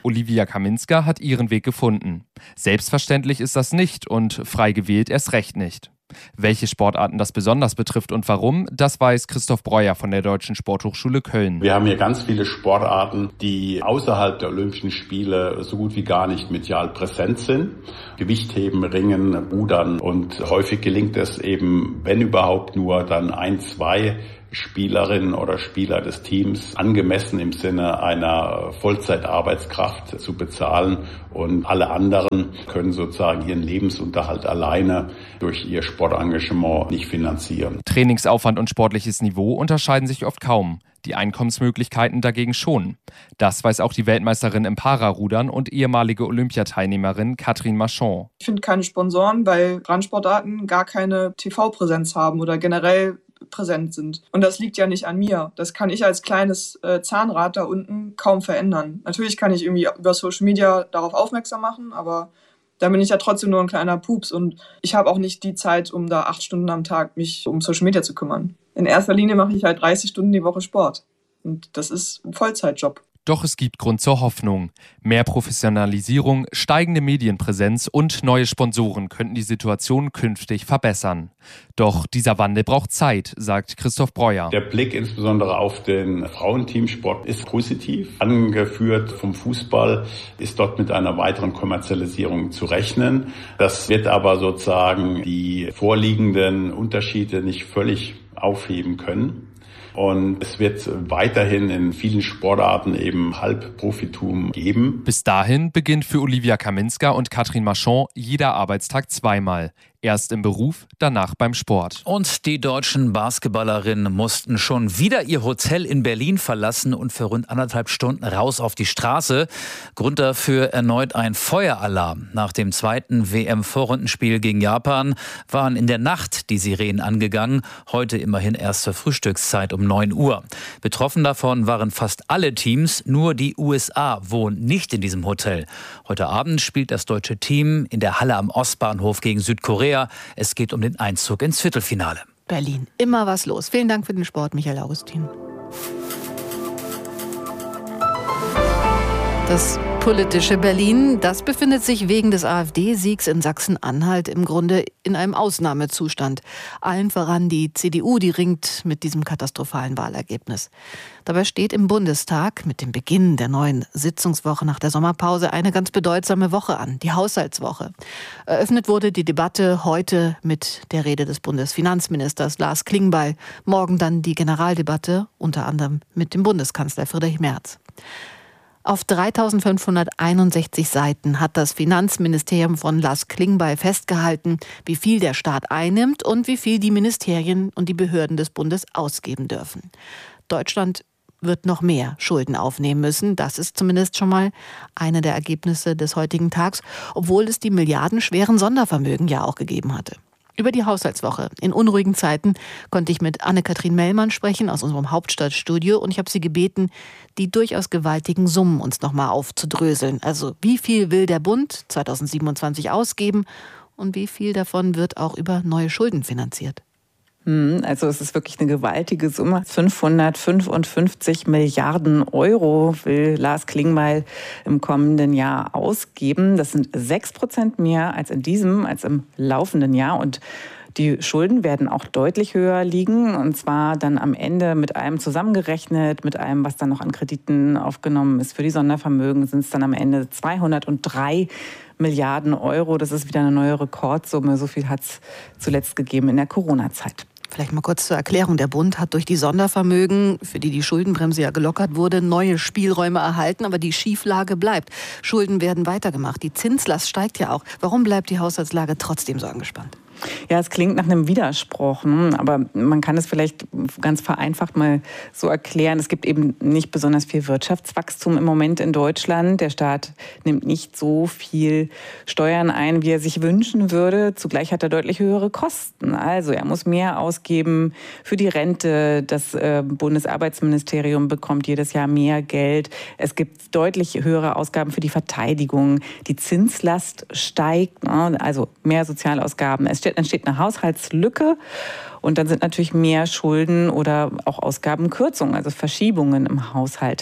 Olivia Kaminska hat ihren Weg gefunden. Selbstverständlich ist das nicht und frei gewählt erst recht nicht. Welche Sportarten das besonders betrifft und warum, das weiß Christoph Breuer von der Deutschen Sporthochschule Köln. Wir haben hier ganz viele Sportarten, die außerhalb der Olympischen Spiele so gut wie gar nicht medial präsent sind. Gewichtheben, Ringen, Rudern und häufig gelingt es eben, wenn überhaupt nur, dann 1, 2 Spielerinnen oder Spieler des Teams angemessen im Sinne einer Vollzeitarbeitskraft zu bezahlen und alle anderen können sozusagen ihren Lebensunterhalt alleine durch ihr Sportengagement nicht finanzieren. Trainingsaufwand und sportliches Niveau unterscheiden sich oft kaum. Die Einkommensmöglichkeiten dagegen schon. Das weiß auch die Weltmeisterin im Pararudern und ehemalige Olympiateilnehmerin Catherine Marchand. Ich finde keine Sponsoren, weil Randsportarten gar keine TV-Präsenz haben oder generell präsent sind. Und das liegt ja nicht an mir. Das kann ich als kleines Zahnrad da unten kaum verändern. Natürlich kann ich irgendwie über Social Media darauf aufmerksam machen, aber da bin ich ja trotzdem nur ein kleiner Pups und ich habe auch nicht die Zeit, um da 8 Stunden am Tag mich um Social Media zu kümmern. In erster Linie mache ich halt 30 Stunden die Woche Sport. Und das ist ein Vollzeitjob. Doch es gibt Grund zur Hoffnung. Mehr Professionalisierung, steigende Medienpräsenz und neue Sponsoren könnten die Situation künftig verbessern. Doch dieser Wandel braucht Zeit, sagt Christoph Breuer. Der Blick insbesondere auf den Frauenteamsport ist positiv. Angeführt vom Fußball ist dort mit einer weiteren Kommerzialisierung zu rechnen. Das wird aber sozusagen die vorliegenden Unterschiede nicht völlig aufheben können. Und es wird weiterhin in vielen Sportarten eben Halbprofitum geben. Bis dahin beginnt für Olivia Kaminska und Catherine Marchand jeder Arbeitstag zweimal. Erst im Beruf, danach beim Sport. Und die deutschen Basketballerinnen mussten schon wieder ihr Hotel in Berlin verlassen und für rund 1,5 Stunden raus auf die Straße. Grund dafür erneut ein Feueralarm. Nach dem zweiten WM-Vorrundenspiel gegen Japan waren in der Nacht die Sirenen angegangen. Heute immerhin erst zur Frühstückszeit um 9 Uhr. Betroffen davon waren fast alle Teams, nur die USA wohnen nicht in diesem Hotel. Heute Abend spielt das deutsche Team in der Halle am Ostbahnhof gegen Südkorea. Es geht um den Einzug ins Viertelfinale. Berlin, immer was los. Vielen Dank für den Sport, Michael Augustin. Das politische Berlin, das befindet sich wegen des AfD-Siegs in Sachsen-Anhalt im Grunde in einem Ausnahmezustand. Allen voran die CDU, die ringt mit diesem katastrophalen Wahlergebnis. Dabei steht im Bundestag mit dem Beginn der neuen Sitzungswoche nach der Sommerpause eine ganz bedeutsame Woche an, die Haushaltswoche. Eröffnet wurde die Debatte heute mit der Rede des Bundesfinanzministers Lars Klingbeil. Morgen dann die Generaldebatte, unter anderem mit dem Bundeskanzler Friedrich Merz. Auf 3.561 Seiten hat das Finanzministerium von Lars Klingbeil festgehalten, wie viel der Staat einnimmt und wie viel die Ministerien und die Behörden des Bundes ausgeben dürfen. Deutschland wird noch mehr Schulden aufnehmen müssen. Das ist zumindest schon mal eine der Ergebnisse des heutigen Tags, obwohl es die milliardenschweren Sondervermögen ja auch gegeben hatte. Über die Haushaltswoche in unruhigen Zeiten konnte ich mit Anne-Kathrin Mellmann sprechen aus unserem Hauptstadtstudio und ich habe sie gebeten, die durchaus gewaltigen Summen uns nochmal aufzudröseln. Also wie viel will der Bund 2027 ausgeben und wie viel davon wird auch über neue Schulden finanziert? Also es ist wirklich eine gewaltige Summe. 555 Milliarden Euro will Lars Klingbeil im kommenden Jahr ausgeben. Das sind 6% mehr als im laufenden Jahr. Und die Schulden werden auch deutlich höher liegen. Und zwar dann am Ende mit allem zusammengerechnet, mit allem, was dann noch an Krediten aufgenommen ist. Für die Sondervermögen sind es dann am Ende 203 Milliarden Euro. Das ist wieder eine neue Rekordsumme. So viel hat es zuletzt gegeben in der Corona-Zeit. Vielleicht mal kurz zur Erklärung. Der Bund hat durch die Sondervermögen, für die die Schuldenbremse ja gelockert wurde, neue Spielräume erhalten, aber die Schieflage bleibt. Schulden werden weitergemacht. Die Zinslast steigt ja auch. Warum bleibt die Haushaltslage trotzdem so angespannt? Ja, es klingt nach einem Widerspruch, aber man kann es vielleicht ganz vereinfacht mal so erklären. Es gibt eben nicht besonders viel Wirtschaftswachstum im Moment in Deutschland. Der Staat nimmt nicht so viel Steuern ein, wie er sich wünschen würde. Zugleich hat er deutlich höhere Kosten. Also er muss mehr ausgeben für die Rente. Das Bundesarbeitsministerium bekommt jedes Jahr mehr Geld. Es gibt deutlich höhere Ausgaben für die Verteidigung. Die Zinslast steigt, also mehr Sozialausgaben. Es entsteht eine Haushaltslücke und dann sind natürlich mehr Schulden oder auch Ausgabenkürzungen, also Verschiebungen im Haushalt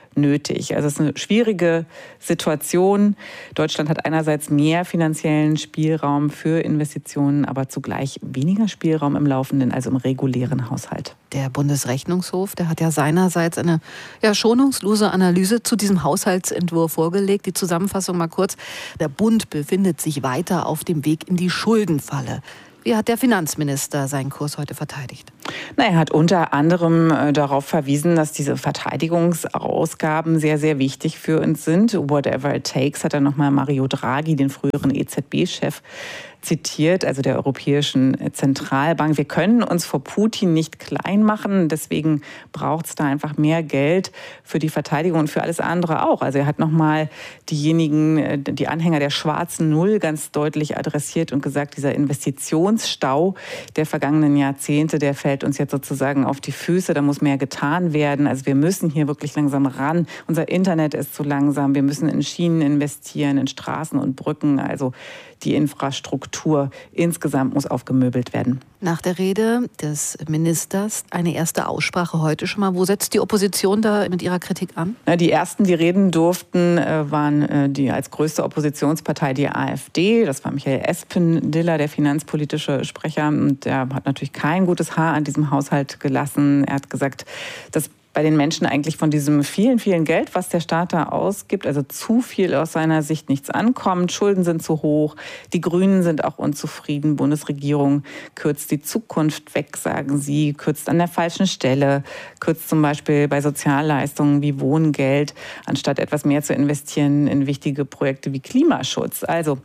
nötig. Also es ist eine schwierige Situation. Deutschland hat einerseits mehr finanziellen Spielraum für Investitionen, aber zugleich weniger Spielraum im laufenden, also im regulären Haushalt. Der Bundesrechnungshof, der hat ja seinerseits eine schonungslose Analyse zu diesem Haushaltsentwurf vorgelegt. Die Zusammenfassung mal kurz. Der Bund befindet sich weiter auf dem Weg in die Schuldenfalle. Wie hat der Finanzminister seinen Kurs heute verteidigt? Er hat unter anderem darauf verwiesen, dass diese Verteidigungsausgaben sehr, sehr wichtig für uns sind. Whatever it takes, hat er nochmal Mario Draghi, den früheren EZB-Chef, zitiert, also der Europäischen Zentralbank. Wir können uns vor Putin nicht klein machen, deswegen braucht es da einfach mehr Geld für die Verteidigung und für alles andere auch. Also er hat nochmal die Anhänger der schwarzen Null ganz deutlich adressiert und gesagt, dieser Investitionsstau der vergangenen Jahrzehnte, der fällt uns jetzt sozusagen auf die Füße, da muss mehr getan werden. Also wir müssen hier wirklich langsam ran. Unser Internet ist zu langsam, wir müssen in Schienen investieren, in Straßen und Brücken, also die Infrastruktur insgesamt muss aufgemöbelt werden. Nach der Rede des Ministers eine erste Aussprache heute schon mal. Wo setzt die Opposition da mit ihrer Kritik an? Die ersten, die reden durften, waren die als größte Oppositionspartei die AfD. Das war Michael Espendiller, der finanzpolitische Sprecher. Und der hat natürlich kein gutes Haar an diesem Haushalt gelassen. Er hat gesagt, dass bei den Menschen eigentlich von diesem vielen, vielen Geld, was der Staat da ausgibt, also zu viel aus seiner Sicht nichts ankommt. Schulden sind zu hoch. Die Grünen sind auch unzufrieden. Bundesregierung kürzt die Zukunft weg, sagen sie, kürzt an der falschen Stelle, kürzt zum Beispiel bei Sozialleistungen wie Wohngeld, anstatt etwas mehr zu investieren in wichtige Projekte wie Klimaschutz. Also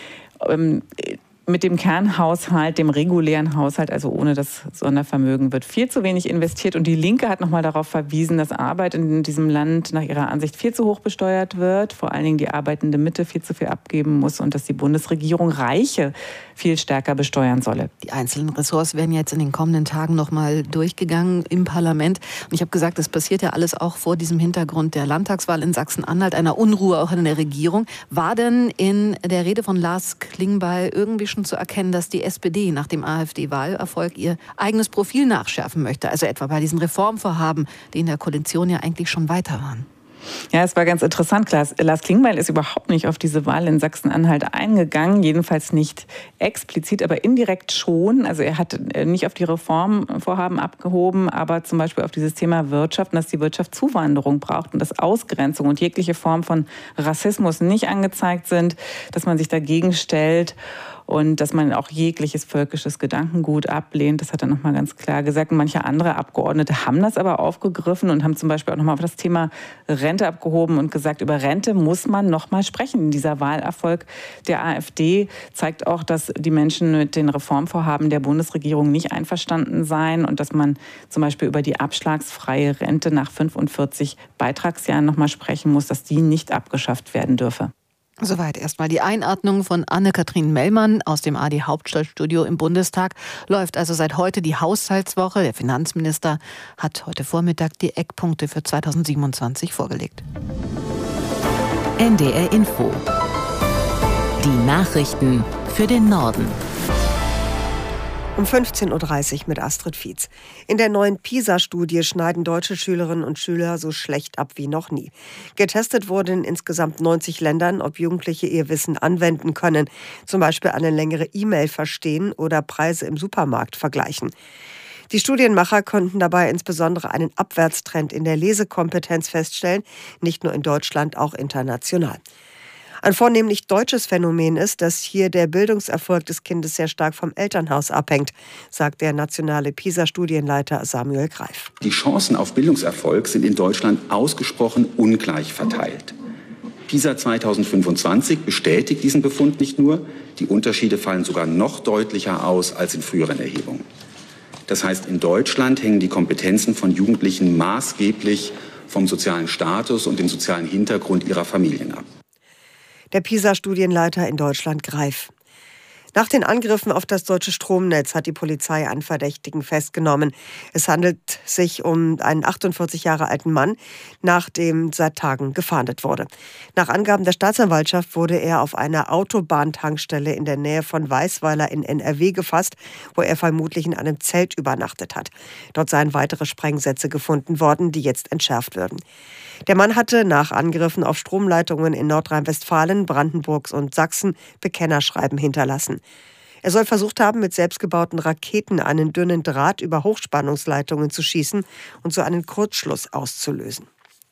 mit dem Kernhaushalt, dem regulären Haushalt, also ohne das Sondervermögen, wird viel zu wenig investiert. Und die Linke hat nochmal darauf verwiesen, dass Arbeit in diesem Land nach ihrer Ansicht viel zu hoch besteuert wird, vor allen Dingen die arbeitende Mitte viel zu viel abgeben muss und dass die Bundesregierung Reiche viel stärker besteuern solle. Die einzelnen Ressorts werden jetzt in den kommenden Tagen nochmal durchgegangen im Parlament. Und ich habe gesagt, das passiert ja alles auch vor diesem Hintergrund der Landtagswahl in Sachsen-Anhalt, einer Unruhe auch in der Regierung. War denn in der Rede von Lars Klingbeil irgendwie schon zu erkennen, dass die SPD nach dem AfD-Wahlerfolg ihr eigenes Profil nachschärfen möchte? Also etwa bei diesen Reformvorhaben, die in der Koalition ja eigentlich schon weiter waren. Ja, es war ganz interessant. Lars Klingbeil ist überhaupt nicht auf diese Wahl in Sachsen-Anhalt eingegangen, jedenfalls nicht explizit, aber indirekt schon. Also er hat nicht auf die Reformvorhaben abgehoben, aber zum Beispiel auf dieses Thema Wirtschaft und dass die Wirtschaft Zuwanderung braucht und dass Ausgrenzung und jegliche Form von Rassismus nicht angezeigt sind, dass man sich dagegen stellt. Und dass man auch jegliches völkisches Gedankengut ablehnt. Das hat er nochmal ganz klar gesagt. Und manche andere Abgeordnete haben das aber aufgegriffen und haben zum Beispiel auch nochmal auf das Thema Rente abgehoben und gesagt, über Rente muss man nochmal sprechen. Dieser Wahlerfolg der AfD zeigt auch, dass die Menschen mit den Reformvorhaben der Bundesregierung nicht einverstanden seien und dass man zum Beispiel über die abschlagsfreie Rente nach 45 Beitragsjahren nochmal sprechen muss, dass die nicht abgeschafft werden dürfe. Soweit erstmal die Einordnung von Anne-Kathrin Mellmann aus dem AD Hauptstadtstudio im Bundestag. Läuft also seit heute die Haushaltswoche. Der Finanzminister hat heute Vormittag die Eckpunkte für 2027 vorgelegt. NDR Info. Die Nachrichten für den Norden. Um 15.30 Uhr mit Astrid Fietz. In der neuen PISA-Studie schneiden deutsche Schülerinnen und Schüler so schlecht ab wie noch nie. Getestet wurde in insgesamt 90 Ländern, ob Jugendliche ihr Wissen anwenden können, zum Beispiel eine längere E-Mail verstehen oder Preise im Supermarkt vergleichen. Die Studienmacher konnten dabei insbesondere einen Abwärtstrend in der Lesekompetenz feststellen, nicht nur in Deutschland, auch international. Ein vornehmlich deutsches Phänomen ist, dass hier der Bildungserfolg des Kindes sehr stark vom Elternhaus abhängt, sagt der nationale PISA-Studienleiter Samuel Greif. Die Chancen auf Bildungserfolg sind in Deutschland ausgesprochen ungleich verteilt. PISA 2025 bestätigt diesen Befund nicht nur, die Unterschiede fallen sogar noch deutlicher aus als in früheren Erhebungen. Das heißt, in Deutschland hängen die Kompetenzen von Jugendlichen maßgeblich vom sozialen Status und dem sozialen Hintergrund ihrer Familien ab. Der PISA-Studienleiter in Deutschland Greif. Nach den Angriffen auf das deutsche Stromnetz hat die Polizei einen Verdächtigen festgenommen. Es handelt sich um einen 48 Jahre alten Mann, nach dem seit Tagen gefahndet wurde. Nach Angaben der Staatsanwaltschaft wurde er auf einer Autobahntankstelle in der Nähe von Weißweiler in NRW gefasst, wo er vermutlich in einem Zelt übernachtet hat. Dort seien weitere Sprengsätze gefunden worden, die jetzt entschärft würden. Der Mann hatte nach Angriffen auf Stromleitungen in Nordrhein-Westfalen, Brandenburg und Sachsen Bekennerschreiben hinterlassen. Er soll versucht haben, mit selbstgebauten Raketen einen dünnen Draht über Hochspannungsleitungen zu schießen und so einen Kurzschluss auszulösen.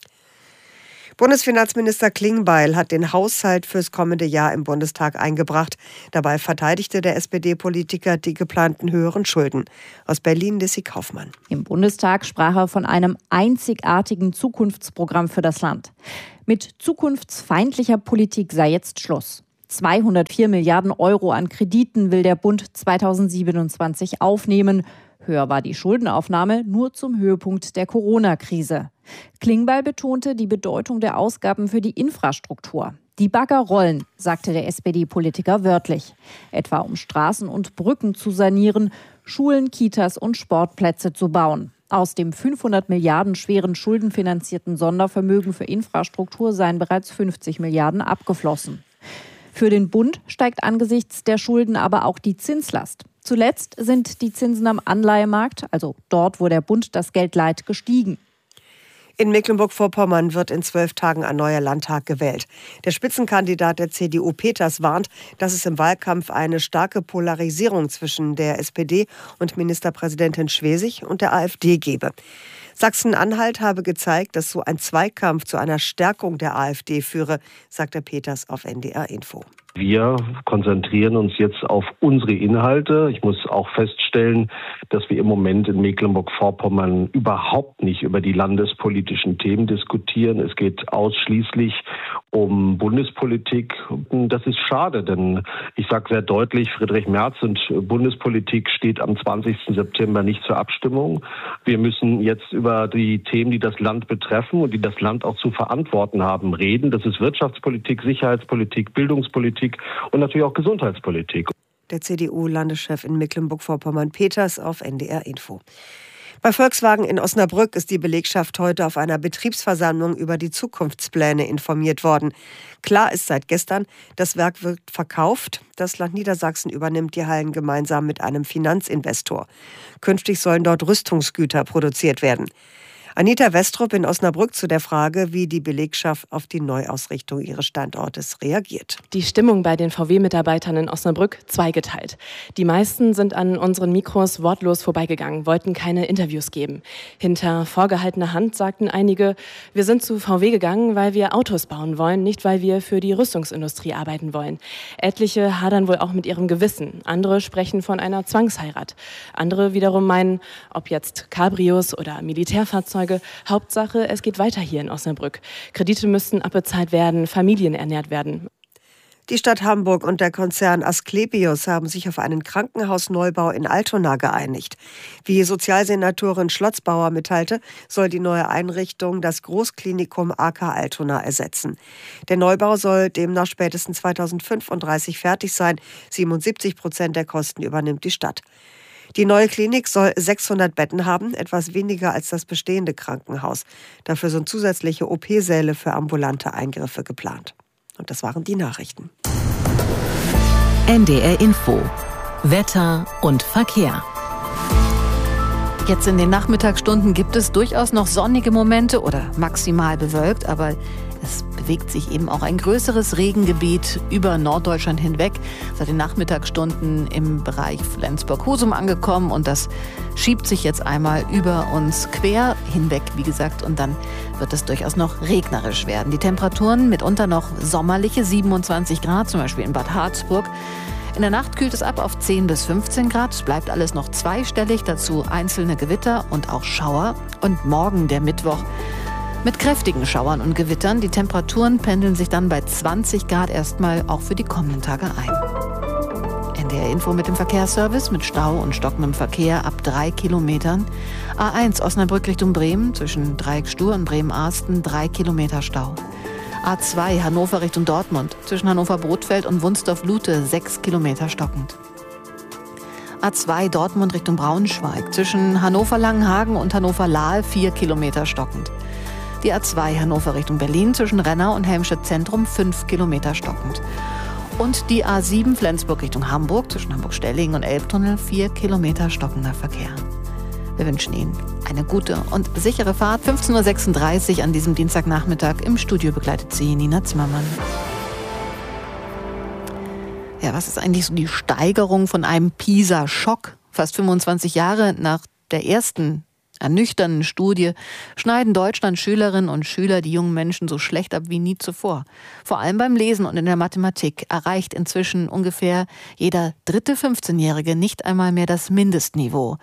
Bundesfinanzminister Klingbeil hat den Haushalt fürs kommende Jahr im Bundestag eingebracht. Dabei verteidigte der SPD-Politiker die geplanten höheren Schulden. Aus Berlin Lissy Kaufmann. Im Bundestag sprach er von einem einzigartigen Zukunftsprogramm für das Land. Mit zukunftsfeindlicher Politik sei jetzt Schluss. 204 Milliarden Euro an Krediten will der Bund 2027 aufnehmen. Höher war die Schuldenaufnahme nur zum Höhepunkt der Corona-Krise. Klingbeil betonte die Bedeutung der Ausgaben für die Infrastruktur. Die Bagger rollen, sagte der SPD-Politiker wörtlich. Etwa um Straßen und Brücken zu sanieren, Schulen, Kitas und Sportplätze zu bauen. Aus dem 500 Milliarden schweren schuldenfinanzierten Sondervermögen für Infrastruktur seien bereits 50 Milliarden abgeflossen. Für den Bund steigt angesichts der Schulden aber auch die Zinslast. Zuletzt sind die Zinsen am Anleihemarkt, also dort, wo der Bund das Geld leiht, gestiegen. In Mecklenburg-Vorpommern wird in 12 Tagen ein neuer Landtag gewählt. Der Spitzenkandidat der CDU Peters warnt, dass es im Wahlkampf eine starke Polarisierung zwischen der SPD und Ministerpräsidentin Schwesig und der AfD gebe. Sachsen-Anhalt habe gezeigt, dass so ein Zweikampf zu einer Stärkung der AfD führe, sagte Peters auf NDR Info. Wir konzentrieren uns jetzt auf unsere Inhalte. Ich muss auch feststellen, dass wir im Moment in Mecklenburg-Vorpommern überhaupt nicht über die landespolitischen Themen diskutieren. Es geht ausschließlich um Bundespolitik. Das ist schade, denn ich sage sehr deutlich, Friedrich Merz und Bundespolitik steht am 20. September nicht zur Abstimmung. Wir müssen jetzt über die Themen, die das Land betreffen und die das Land auch zu verantworten haben, reden. Das ist Wirtschaftspolitik, Sicherheitspolitik, Bildungspolitik und natürlich auch Gesundheitspolitik. Der CDU-Landeschef in Mecklenburg-Vorpommern Peters auf NDR Info. Bei Volkswagen in Osnabrück ist die Belegschaft heute auf einer Betriebsversammlung über die Zukunftspläne informiert worden. Klar ist seit gestern, das Werk wird verkauft. Das Land Niedersachsen übernimmt die Hallen gemeinsam mit einem Finanzinvestor. Künftig sollen dort Rüstungsgüter produziert werden. Anita Westrup in Osnabrück zu der Frage, wie die Belegschaft auf die Neuausrichtung ihres Standortes reagiert. Die Stimmung bei den VW-Mitarbeitern in Osnabrück zweigeteilt. Die meisten sind an unseren Mikros wortlos vorbeigegangen, wollten keine Interviews geben. Hinter vorgehaltener Hand sagten einige, wir sind zu VW gegangen, weil wir Autos bauen wollen, nicht weil wir für die Rüstungsindustrie arbeiten wollen. Etliche hadern wohl auch mit ihrem Gewissen. Andere sprechen von einer Zwangsheirat. Andere wiederum meinen, ob jetzt Cabrios oder Militärfahrzeuge, Hauptsache, es geht weiter hier in Osnabrück. Kredite müssten abbezahlt werden, Familien ernährt werden. Die Stadt Hamburg und der Konzern Asklepios haben sich auf einen Krankenhausneubau in Altona geeinigt. Wie Sozialsenatorin Schlotzbauer mitteilte, soll die neue Einrichtung das Großklinikum AK Altona ersetzen. Der Neubau soll demnach spätestens 2035 fertig sein. 77% der Kosten übernimmt die Stadt. Die neue Klinik soll 600 Betten haben, etwas weniger als das bestehende Krankenhaus. Dafür sind zusätzliche OP-Säle für ambulante Eingriffe geplant. Und das waren die Nachrichten. NDR Info. Wetter und Verkehr. Jetzt in den Nachmittagsstunden gibt es durchaus noch sonnige Momente oder maximal bewölkt, aber es bewegt sich eben auch ein größeres Regengebiet über Norddeutschland hinweg. Seit den Nachmittagsstunden im Bereich Flensburg-Husum angekommen und das schiebt sich jetzt einmal über uns quer hinweg, wie gesagt, und dann wird es durchaus noch regnerisch werden. Die Temperaturen mitunter noch sommerliche 27 Grad, zum Beispiel in Bad Harzburg. In der Nacht kühlt es ab auf 10 bis 15 Grad. Es bleibt alles noch zweistellig, dazu einzelne Gewitter und auch Schauer. Und morgen, der Mittwoch, mit kräftigen Schauern und Gewittern. Die Temperaturen pendeln sich dann bei 20 Grad erstmal auch für die kommenden Tage ein. NDR Info mit dem Verkehrsservice mit Stau und stockendem Verkehr ab 3 Kilometern. A1 Osnabrück Richtung Bremen zwischen Dreieckstuhl und Bremen-Arsten 3 Kilometer Stau. A2 Hannover Richtung Dortmund, zwischen Hannover-Brodfeld und Wunsdorf-Lute 6 Kilometer stockend. A2 Dortmund Richtung Braunschweig, zwischen Hannover-Langenhagen und Hannover-Lahl 4 Kilometer stockend. Die A2 Hannover Richtung Berlin, zwischen Rennau und Helmstedt Zentrum 5 Kilometer stockend. Und die A7 Flensburg Richtung Hamburg, zwischen Hamburg-Stellingen und Elbtunnel 4 Kilometer stockender Verkehr. Wir wünschen Ihnen eine gute und sichere Fahrt. 15.36 Uhr an diesem Dienstagnachmittag. Im Studio begleitet Sie Nina Zimmermann. Ja, was ist eigentlich so die Steigerung von einem PISA-Schock? Fast 25 Jahre nach der ersten ernüchternden Studie schneiden Deutschland Schülerinnen und Schüler die jungen Menschen so schlecht ab wie nie zuvor. Vor allem beim Lesen und in der Mathematik erreicht inzwischen ungefähr jeder dritte 15-Jährige nicht einmal mehr das Mindestniveau.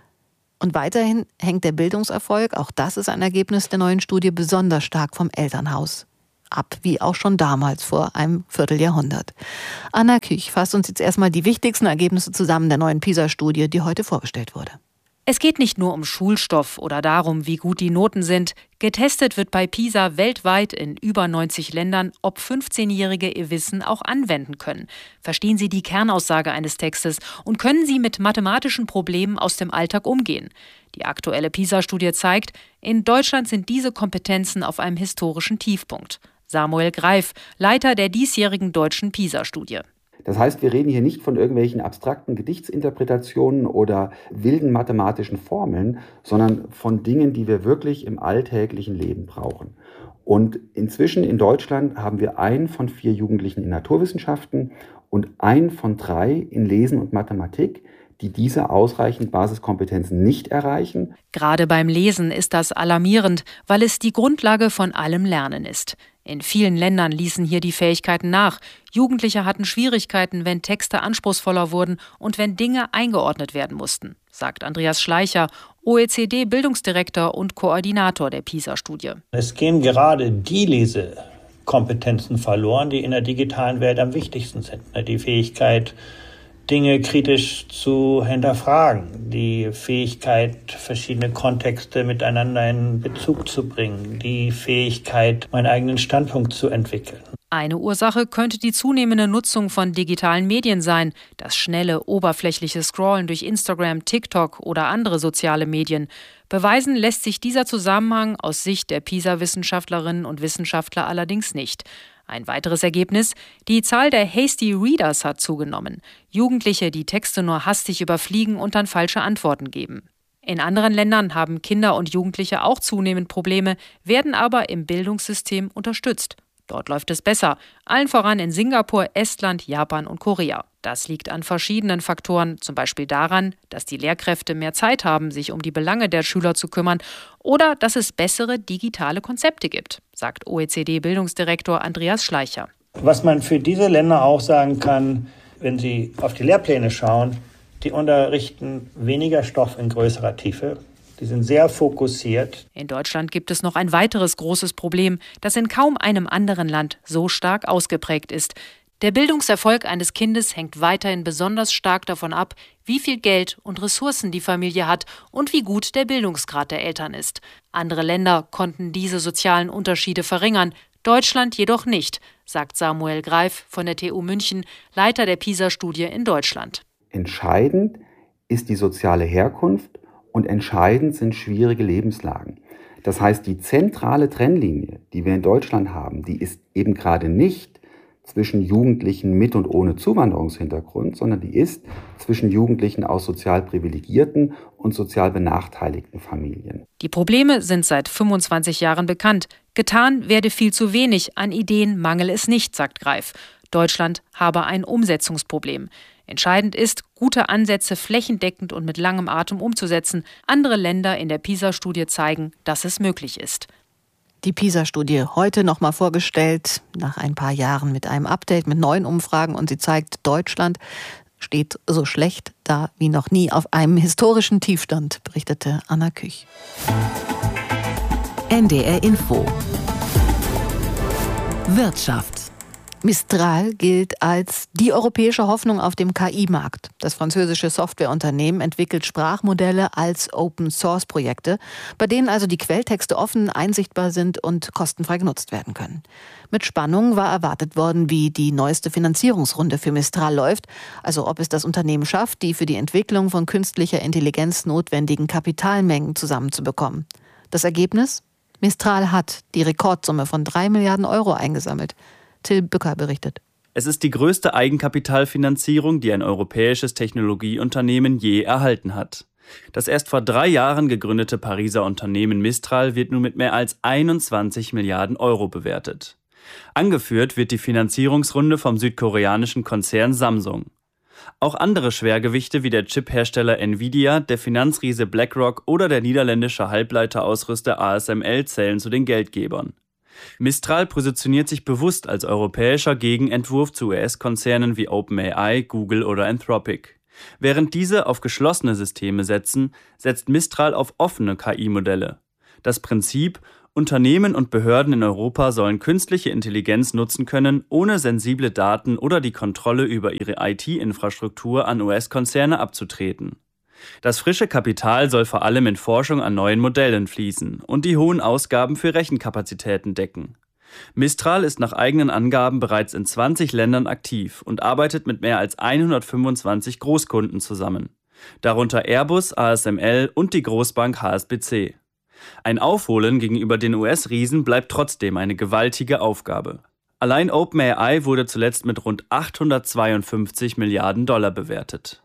Und weiterhin hängt der Bildungserfolg, auch das ist ein Ergebnis der neuen Studie, besonders stark vom Elternhaus ab, wie auch schon damals vor einem Vierteljahrhundert. Anna Küch fasst uns jetzt erstmal die wichtigsten Ergebnisse zusammen der neuen PISA-Studie, die heute vorgestellt wurde. Es geht nicht nur um Schulstoff oder darum, wie gut die Noten sind. Getestet wird bei PISA weltweit in über 90 Ländern, ob 15-Jährige ihr Wissen auch anwenden können. Verstehen sie die Kernaussage eines Textes und können sie mit mathematischen Problemen aus dem Alltag umgehen? Die aktuelle PISA-Studie zeigt, in Deutschland sind diese Kompetenzen auf einem historischen Tiefpunkt. Samuel Greif, Leiter der diesjährigen deutschen PISA-Studie. Das heißt, wir reden hier nicht von irgendwelchen abstrakten Gedichtsinterpretationen oder wilden mathematischen Formeln, sondern von Dingen, die wir wirklich im alltäglichen Leben brauchen. Und inzwischen in Deutschland haben wir 1 von 4 Jugendlichen in Naturwissenschaften und 1 von 3 in Lesen und Mathematik, die diese ausreichend Basiskompetenzen nicht erreichen. Gerade beim Lesen ist das alarmierend, weil es die Grundlage von allem Lernen ist. In vielen Ländern ließen hier die Fähigkeiten nach. Jugendliche hatten Schwierigkeiten, wenn Texte anspruchsvoller wurden und wenn Dinge eingeordnet werden mussten, sagt Andreas Schleicher, OECD-Bildungsdirektor und Koordinator der PISA-Studie. Es gehen gerade die Lesekompetenzen verloren, die in der digitalen Welt am wichtigsten sind. Die Fähigkeit, Dinge kritisch zu hinterfragen, die Fähigkeit, verschiedene Kontexte miteinander in Bezug zu bringen, die Fähigkeit, meinen eigenen Standpunkt zu entwickeln. Eine Ursache könnte die zunehmende Nutzung von digitalen Medien sein, das schnelle, oberflächliche Scrollen durch Instagram, TikTok oder andere soziale Medien. Beweisen lässt sich dieser Zusammenhang aus Sicht der PISA-Wissenschaftlerinnen und Wissenschaftler allerdings nicht. Ein weiteres Ergebnis: Die Zahl der Hasty Readers hat zugenommen. Jugendliche, die Texte nur hastig überfliegen und dann falsche Antworten geben. In anderen Ländern haben Kinder und Jugendliche auch zunehmend Probleme, werden aber im Bildungssystem unterstützt. Dort läuft es besser, allen voran in Singapur, Estland, Japan und Korea. Das liegt an verschiedenen Faktoren, zum Beispiel daran, dass die Lehrkräfte mehr Zeit haben, sich um die Belange der Schüler zu kümmern, oder dass es bessere digitale Konzepte gibt, sagt OECD-Bildungsdirektor Andreas Schleicher. Was man für diese Länder auch sagen kann, wenn Sie auf die Lehrpläne schauen, die unterrichten weniger Stoff in größerer Tiefe. Die sind sehr fokussiert. In Deutschland gibt es noch ein weiteres großes Problem, das in kaum einem anderen Land so stark ausgeprägt ist. Der Bildungserfolg eines Kindes hängt weiterhin besonders stark davon ab, wie viel Geld und Ressourcen die Familie hat und wie gut der Bildungsgrad der Eltern ist. Andere Länder konnten diese sozialen Unterschiede verringern, Deutschland jedoch nicht, sagt Samuel Greif von der TU München, Leiter der PISA-Studie in Deutschland. Entscheidend ist die soziale Herkunft und entscheidend sind schwierige Lebenslagen. Das heißt, die zentrale Trennlinie, die wir in Deutschland haben, die ist eben gerade nicht zwischen Jugendlichen mit und ohne Zuwanderungshintergrund, sondern die ist zwischen Jugendlichen aus sozial privilegierten und sozial benachteiligten Familien. Die Probleme sind seit 25 Jahren bekannt. Getan werde viel zu wenig, an Ideen mangele es nicht, sagt Greif. Deutschland habe ein Umsetzungsproblem. Entscheidend ist, gute Ansätze flächendeckend und mit langem Atem umzusetzen. Andere Länder in der PISA-Studie zeigen, dass es möglich ist. Die PISA-Studie heute nochmal vorgestellt, nach ein paar Jahren mit einem Update, mit neuen Umfragen. Und sie zeigt, Deutschland steht so schlecht da wie noch nie auf einem historischen Tiefstand, berichtete Anna Küch. NDR Info. Wirtschaft. Mistral gilt als die europäische Hoffnung auf dem KI-Markt. Das französische Softwareunternehmen entwickelt Sprachmodelle als Open-Source-Projekte, bei denen also die Quelltexte offen einsichtbar sind und kostenfrei genutzt werden können. Mit Spannung war erwartet worden, wie die neueste Finanzierungsrunde für Mistral läuft, also ob es das Unternehmen schafft, die für die Entwicklung von künstlicher Intelligenz notwendigen Kapitalmengen zusammenzubekommen. Das Ergebnis? Mistral hat die Rekordsumme von 3 Milliarden Euro eingesammelt. Till Bücker berichtet. Es ist die größte Eigenkapitalfinanzierung, die ein europäisches Technologieunternehmen je erhalten hat. Das erst vor 3 Jahren gegründete Pariser Unternehmen Mistral wird nun mit mehr als 21 Milliarden Euro bewertet. Angeführt wird die Finanzierungsrunde vom südkoreanischen Konzern Samsung. Auch andere Schwergewichte wie der Chiphersteller Nvidia, der Finanzriese BlackRock oder der niederländische Halbleiterausrüster ASML zählen zu den Geldgebern. Mistral positioniert sich bewusst als europäischer Gegenentwurf zu US-Konzernen wie OpenAI, Google oder Anthropic. Während diese auf geschlossene Systeme setzen, setzt Mistral auf offene KI-Modelle. Das Prinzip: Unternehmen und Behörden in Europa sollen künstliche Intelligenz nutzen können, ohne sensible Daten oder die Kontrolle über ihre IT-Infrastruktur an US-Konzerne abzutreten. Das frische Kapital soll vor allem in Forschung an neuen Modellen fließen und die hohen Ausgaben für Rechenkapazitäten decken. Mistral ist nach eigenen Angaben bereits in 20 Ländern aktiv und arbeitet mit mehr als 125 Großkunden zusammen, darunter Airbus, ASML und die Großbank HSBC. Ein Aufholen gegenüber den US-Riesen bleibt trotzdem eine gewaltige Aufgabe. Allein OpenAI wurde zuletzt mit rund 852 Milliarden Dollar bewertet.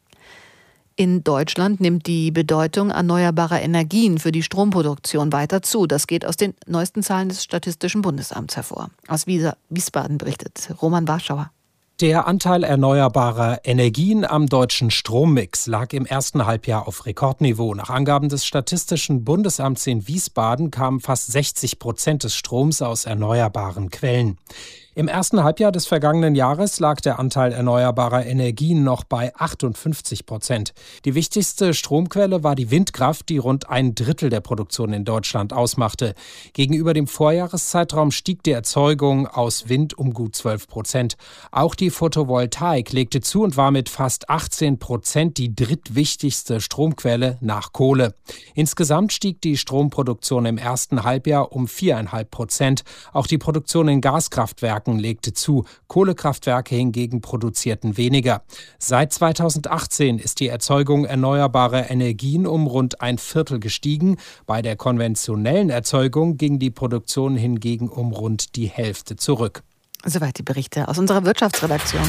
In Deutschland nimmt die Bedeutung erneuerbarer Energien für die Stromproduktion weiter zu. Das geht aus den neuesten Zahlen des Statistischen Bundesamts hervor. Aus Wiesbaden berichtet Roman Warschauer. Der Anteil erneuerbarer Energien am deutschen Strommix lag im ersten Halbjahr auf Rekordniveau. Nach Angaben des Statistischen Bundesamts in Wiesbaden kamen fast 60% des Stroms aus erneuerbaren Quellen. Im ersten Halbjahr des vergangenen Jahres lag der Anteil erneuerbarer Energien noch bei 58%. Die wichtigste Stromquelle war die Windkraft, die rund 1/3 der Produktion in Deutschland ausmachte. Gegenüber dem Vorjahreszeitraum stieg die Erzeugung aus Wind um gut 12%. Auch die Photovoltaik legte zu und war mit fast 18% die drittwichtigste Stromquelle nach Kohle. Insgesamt stieg die Stromproduktion im ersten Halbjahr um 4,5%. Auch die Produktion in Gaskraftwerken legte zu. Kohlekraftwerke hingegen produzierten weniger. Seit 2018 ist die Erzeugung erneuerbarer Energien um rund 1/4 gestiegen. Bei der konventionellen Erzeugung ging die Produktion hingegen um rund die Hälfte zurück. Soweit die Berichte aus unserer Wirtschaftsredaktion.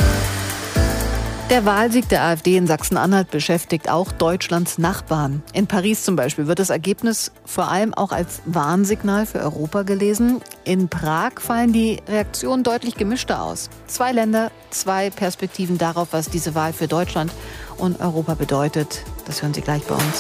Der Wahlsieg der AfD in Sachsen-Anhalt beschäftigt auch Deutschlands Nachbarn. In Paris zum Beispiel wird das Ergebnis vor allem auch als Warnsignal für Europa gelesen. In Prag fallen die Reaktionen deutlich gemischter aus. 2 Länder, 2 Perspektiven darauf, was diese Wahl für Deutschland und Europa bedeutet. Das hören Sie gleich bei uns.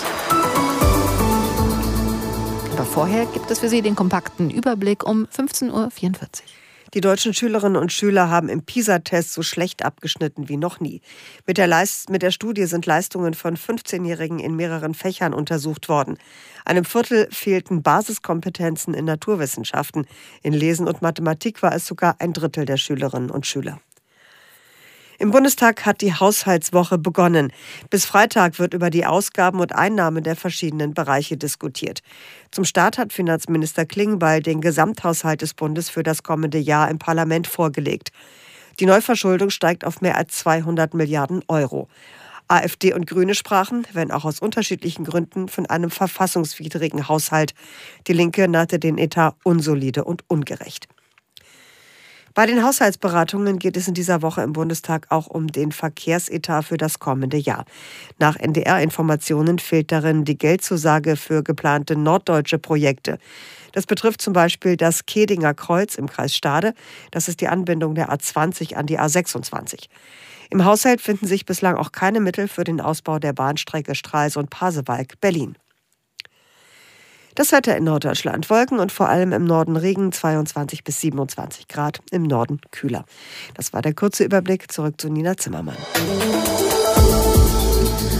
Aber vorher gibt es für Sie den kompakten Überblick um 15:44 Uhr. Die deutschen Schülerinnen und Schüler haben im PISA-Test so schlecht abgeschnitten wie noch nie. Mit der Studie sind Leistungen von 15-Jährigen in mehreren Fächern untersucht worden. Einem Viertel fehlten Basiskompetenzen in Naturwissenschaften. In Lesen und Mathematik war es sogar 1/3 der Schülerinnen und Schüler. Im Bundestag hat die Haushaltswoche begonnen. Bis Freitag wird über die Ausgaben und Einnahmen der verschiedenen Bereiche diskutiert. Zum Start hat Finanzminister Klingbeil den Gesamthaushalt des Bundes für das kommende Jahr im Parlament vorgelegt. Die Neuverschuldung steigt auf mehr als 200 Milliarden Euro. AfD und Grüne sprachen, wenn auch aus unterschiedlichen Gründen, von einem verfassungswidrigen Haushalt. Die Linke nannte den Etat unsolide und ungerecht. Bei den Haushaltsberatungen geht es in dieser Woche im Bundestag auch um den Verkehrsetat für das kommende Jahr. Nach NDR-Informationen fehlt darin die Geldzusage für geplante norddeutsche Projekte. Das betrifft zum Beispiel das Kedinger Kreuz im Kreis Stade. Das ist die Anbindung der A20 an die A26. Im Haushalt finden sich bislang auch keine Mittel für den Ausbau der Bahnstrecke Stralsund-Pasewalk-Berlin. Das Wetter in Norddeutschland. Wolken und vor allem im Norden Regen, 22 bis 27 Grad, im Norden kühler. Das war der kurze Überblick. Zurück zu Nina Zimmermann.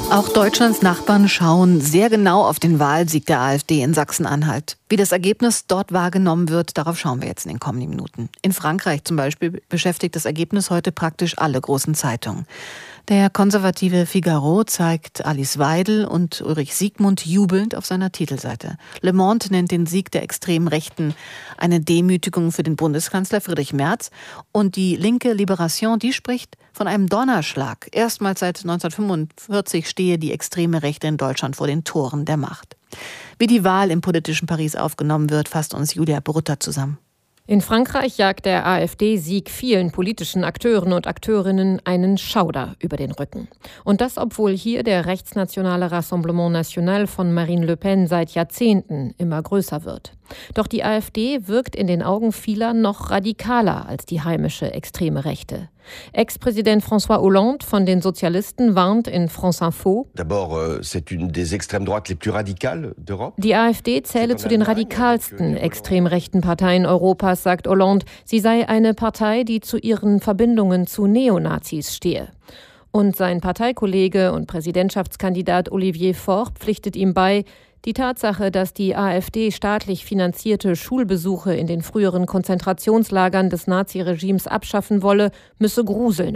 Auch Deutschlands Nachbarn schauen sehr genau auf den Wahlsieg der AfD in Sachsen-Anhalt. Wie das Ergebnis dort wahrgenommen wird, darauf schauen wir jetzt in den kommenden Minuten. In Frankreich zum Beispiel beschäftigt das Ergebnis heute praktisch alle großen Zeitungen. Der konservative Figaro zeigt Alice Weidel und Ulrich Siegmund jubelnd auf seiner Titelseite. Le Monde nennt den Sieg der extremen Rechten eine Demütigung für den Bundeskanzler Friedrich Merz. Und die linke Libération, die spricht von einem Donnerschlag. Erstmals seit 1945 stehe die extreme Rechte in Deutschland vor den Toren der Macht. Wie die Wahl im politischen Paris aufgenommen wird, fasst uns Julia Brutta zusammen. In Frankreich jagt der AfD-Sieg vielen politischen Akteuren und Akteurinnen einen Schauder über den Rücken. Und das, obwohl hier der rechtsnationale Rassemblement National von Marine Le Pen seit Jahrzehnten immer größer wird. Doch die AfD wirkt in den Augen vieler noch radikaler als die heimische extreme Rechte. Ex-Präsident François Hollande von den Sozialisten warnt in France Info: Die AfD zähle zu den radikalsten extrem rechten Parteien Europas, sagt Hollande. Sie sei eine Partei, die zu ihren Verbindungen zu Neonazis stehe. Und sein Parteikollege und Präsidentschaftskandidat Olivier Faure pflichtet ihm bei: Die Tatsache, dass die AfD staatlich finanzierte Schulbesuche in den früheren Konzentrationslagern des Naziregimes abschaffen wolle, müsse gruseln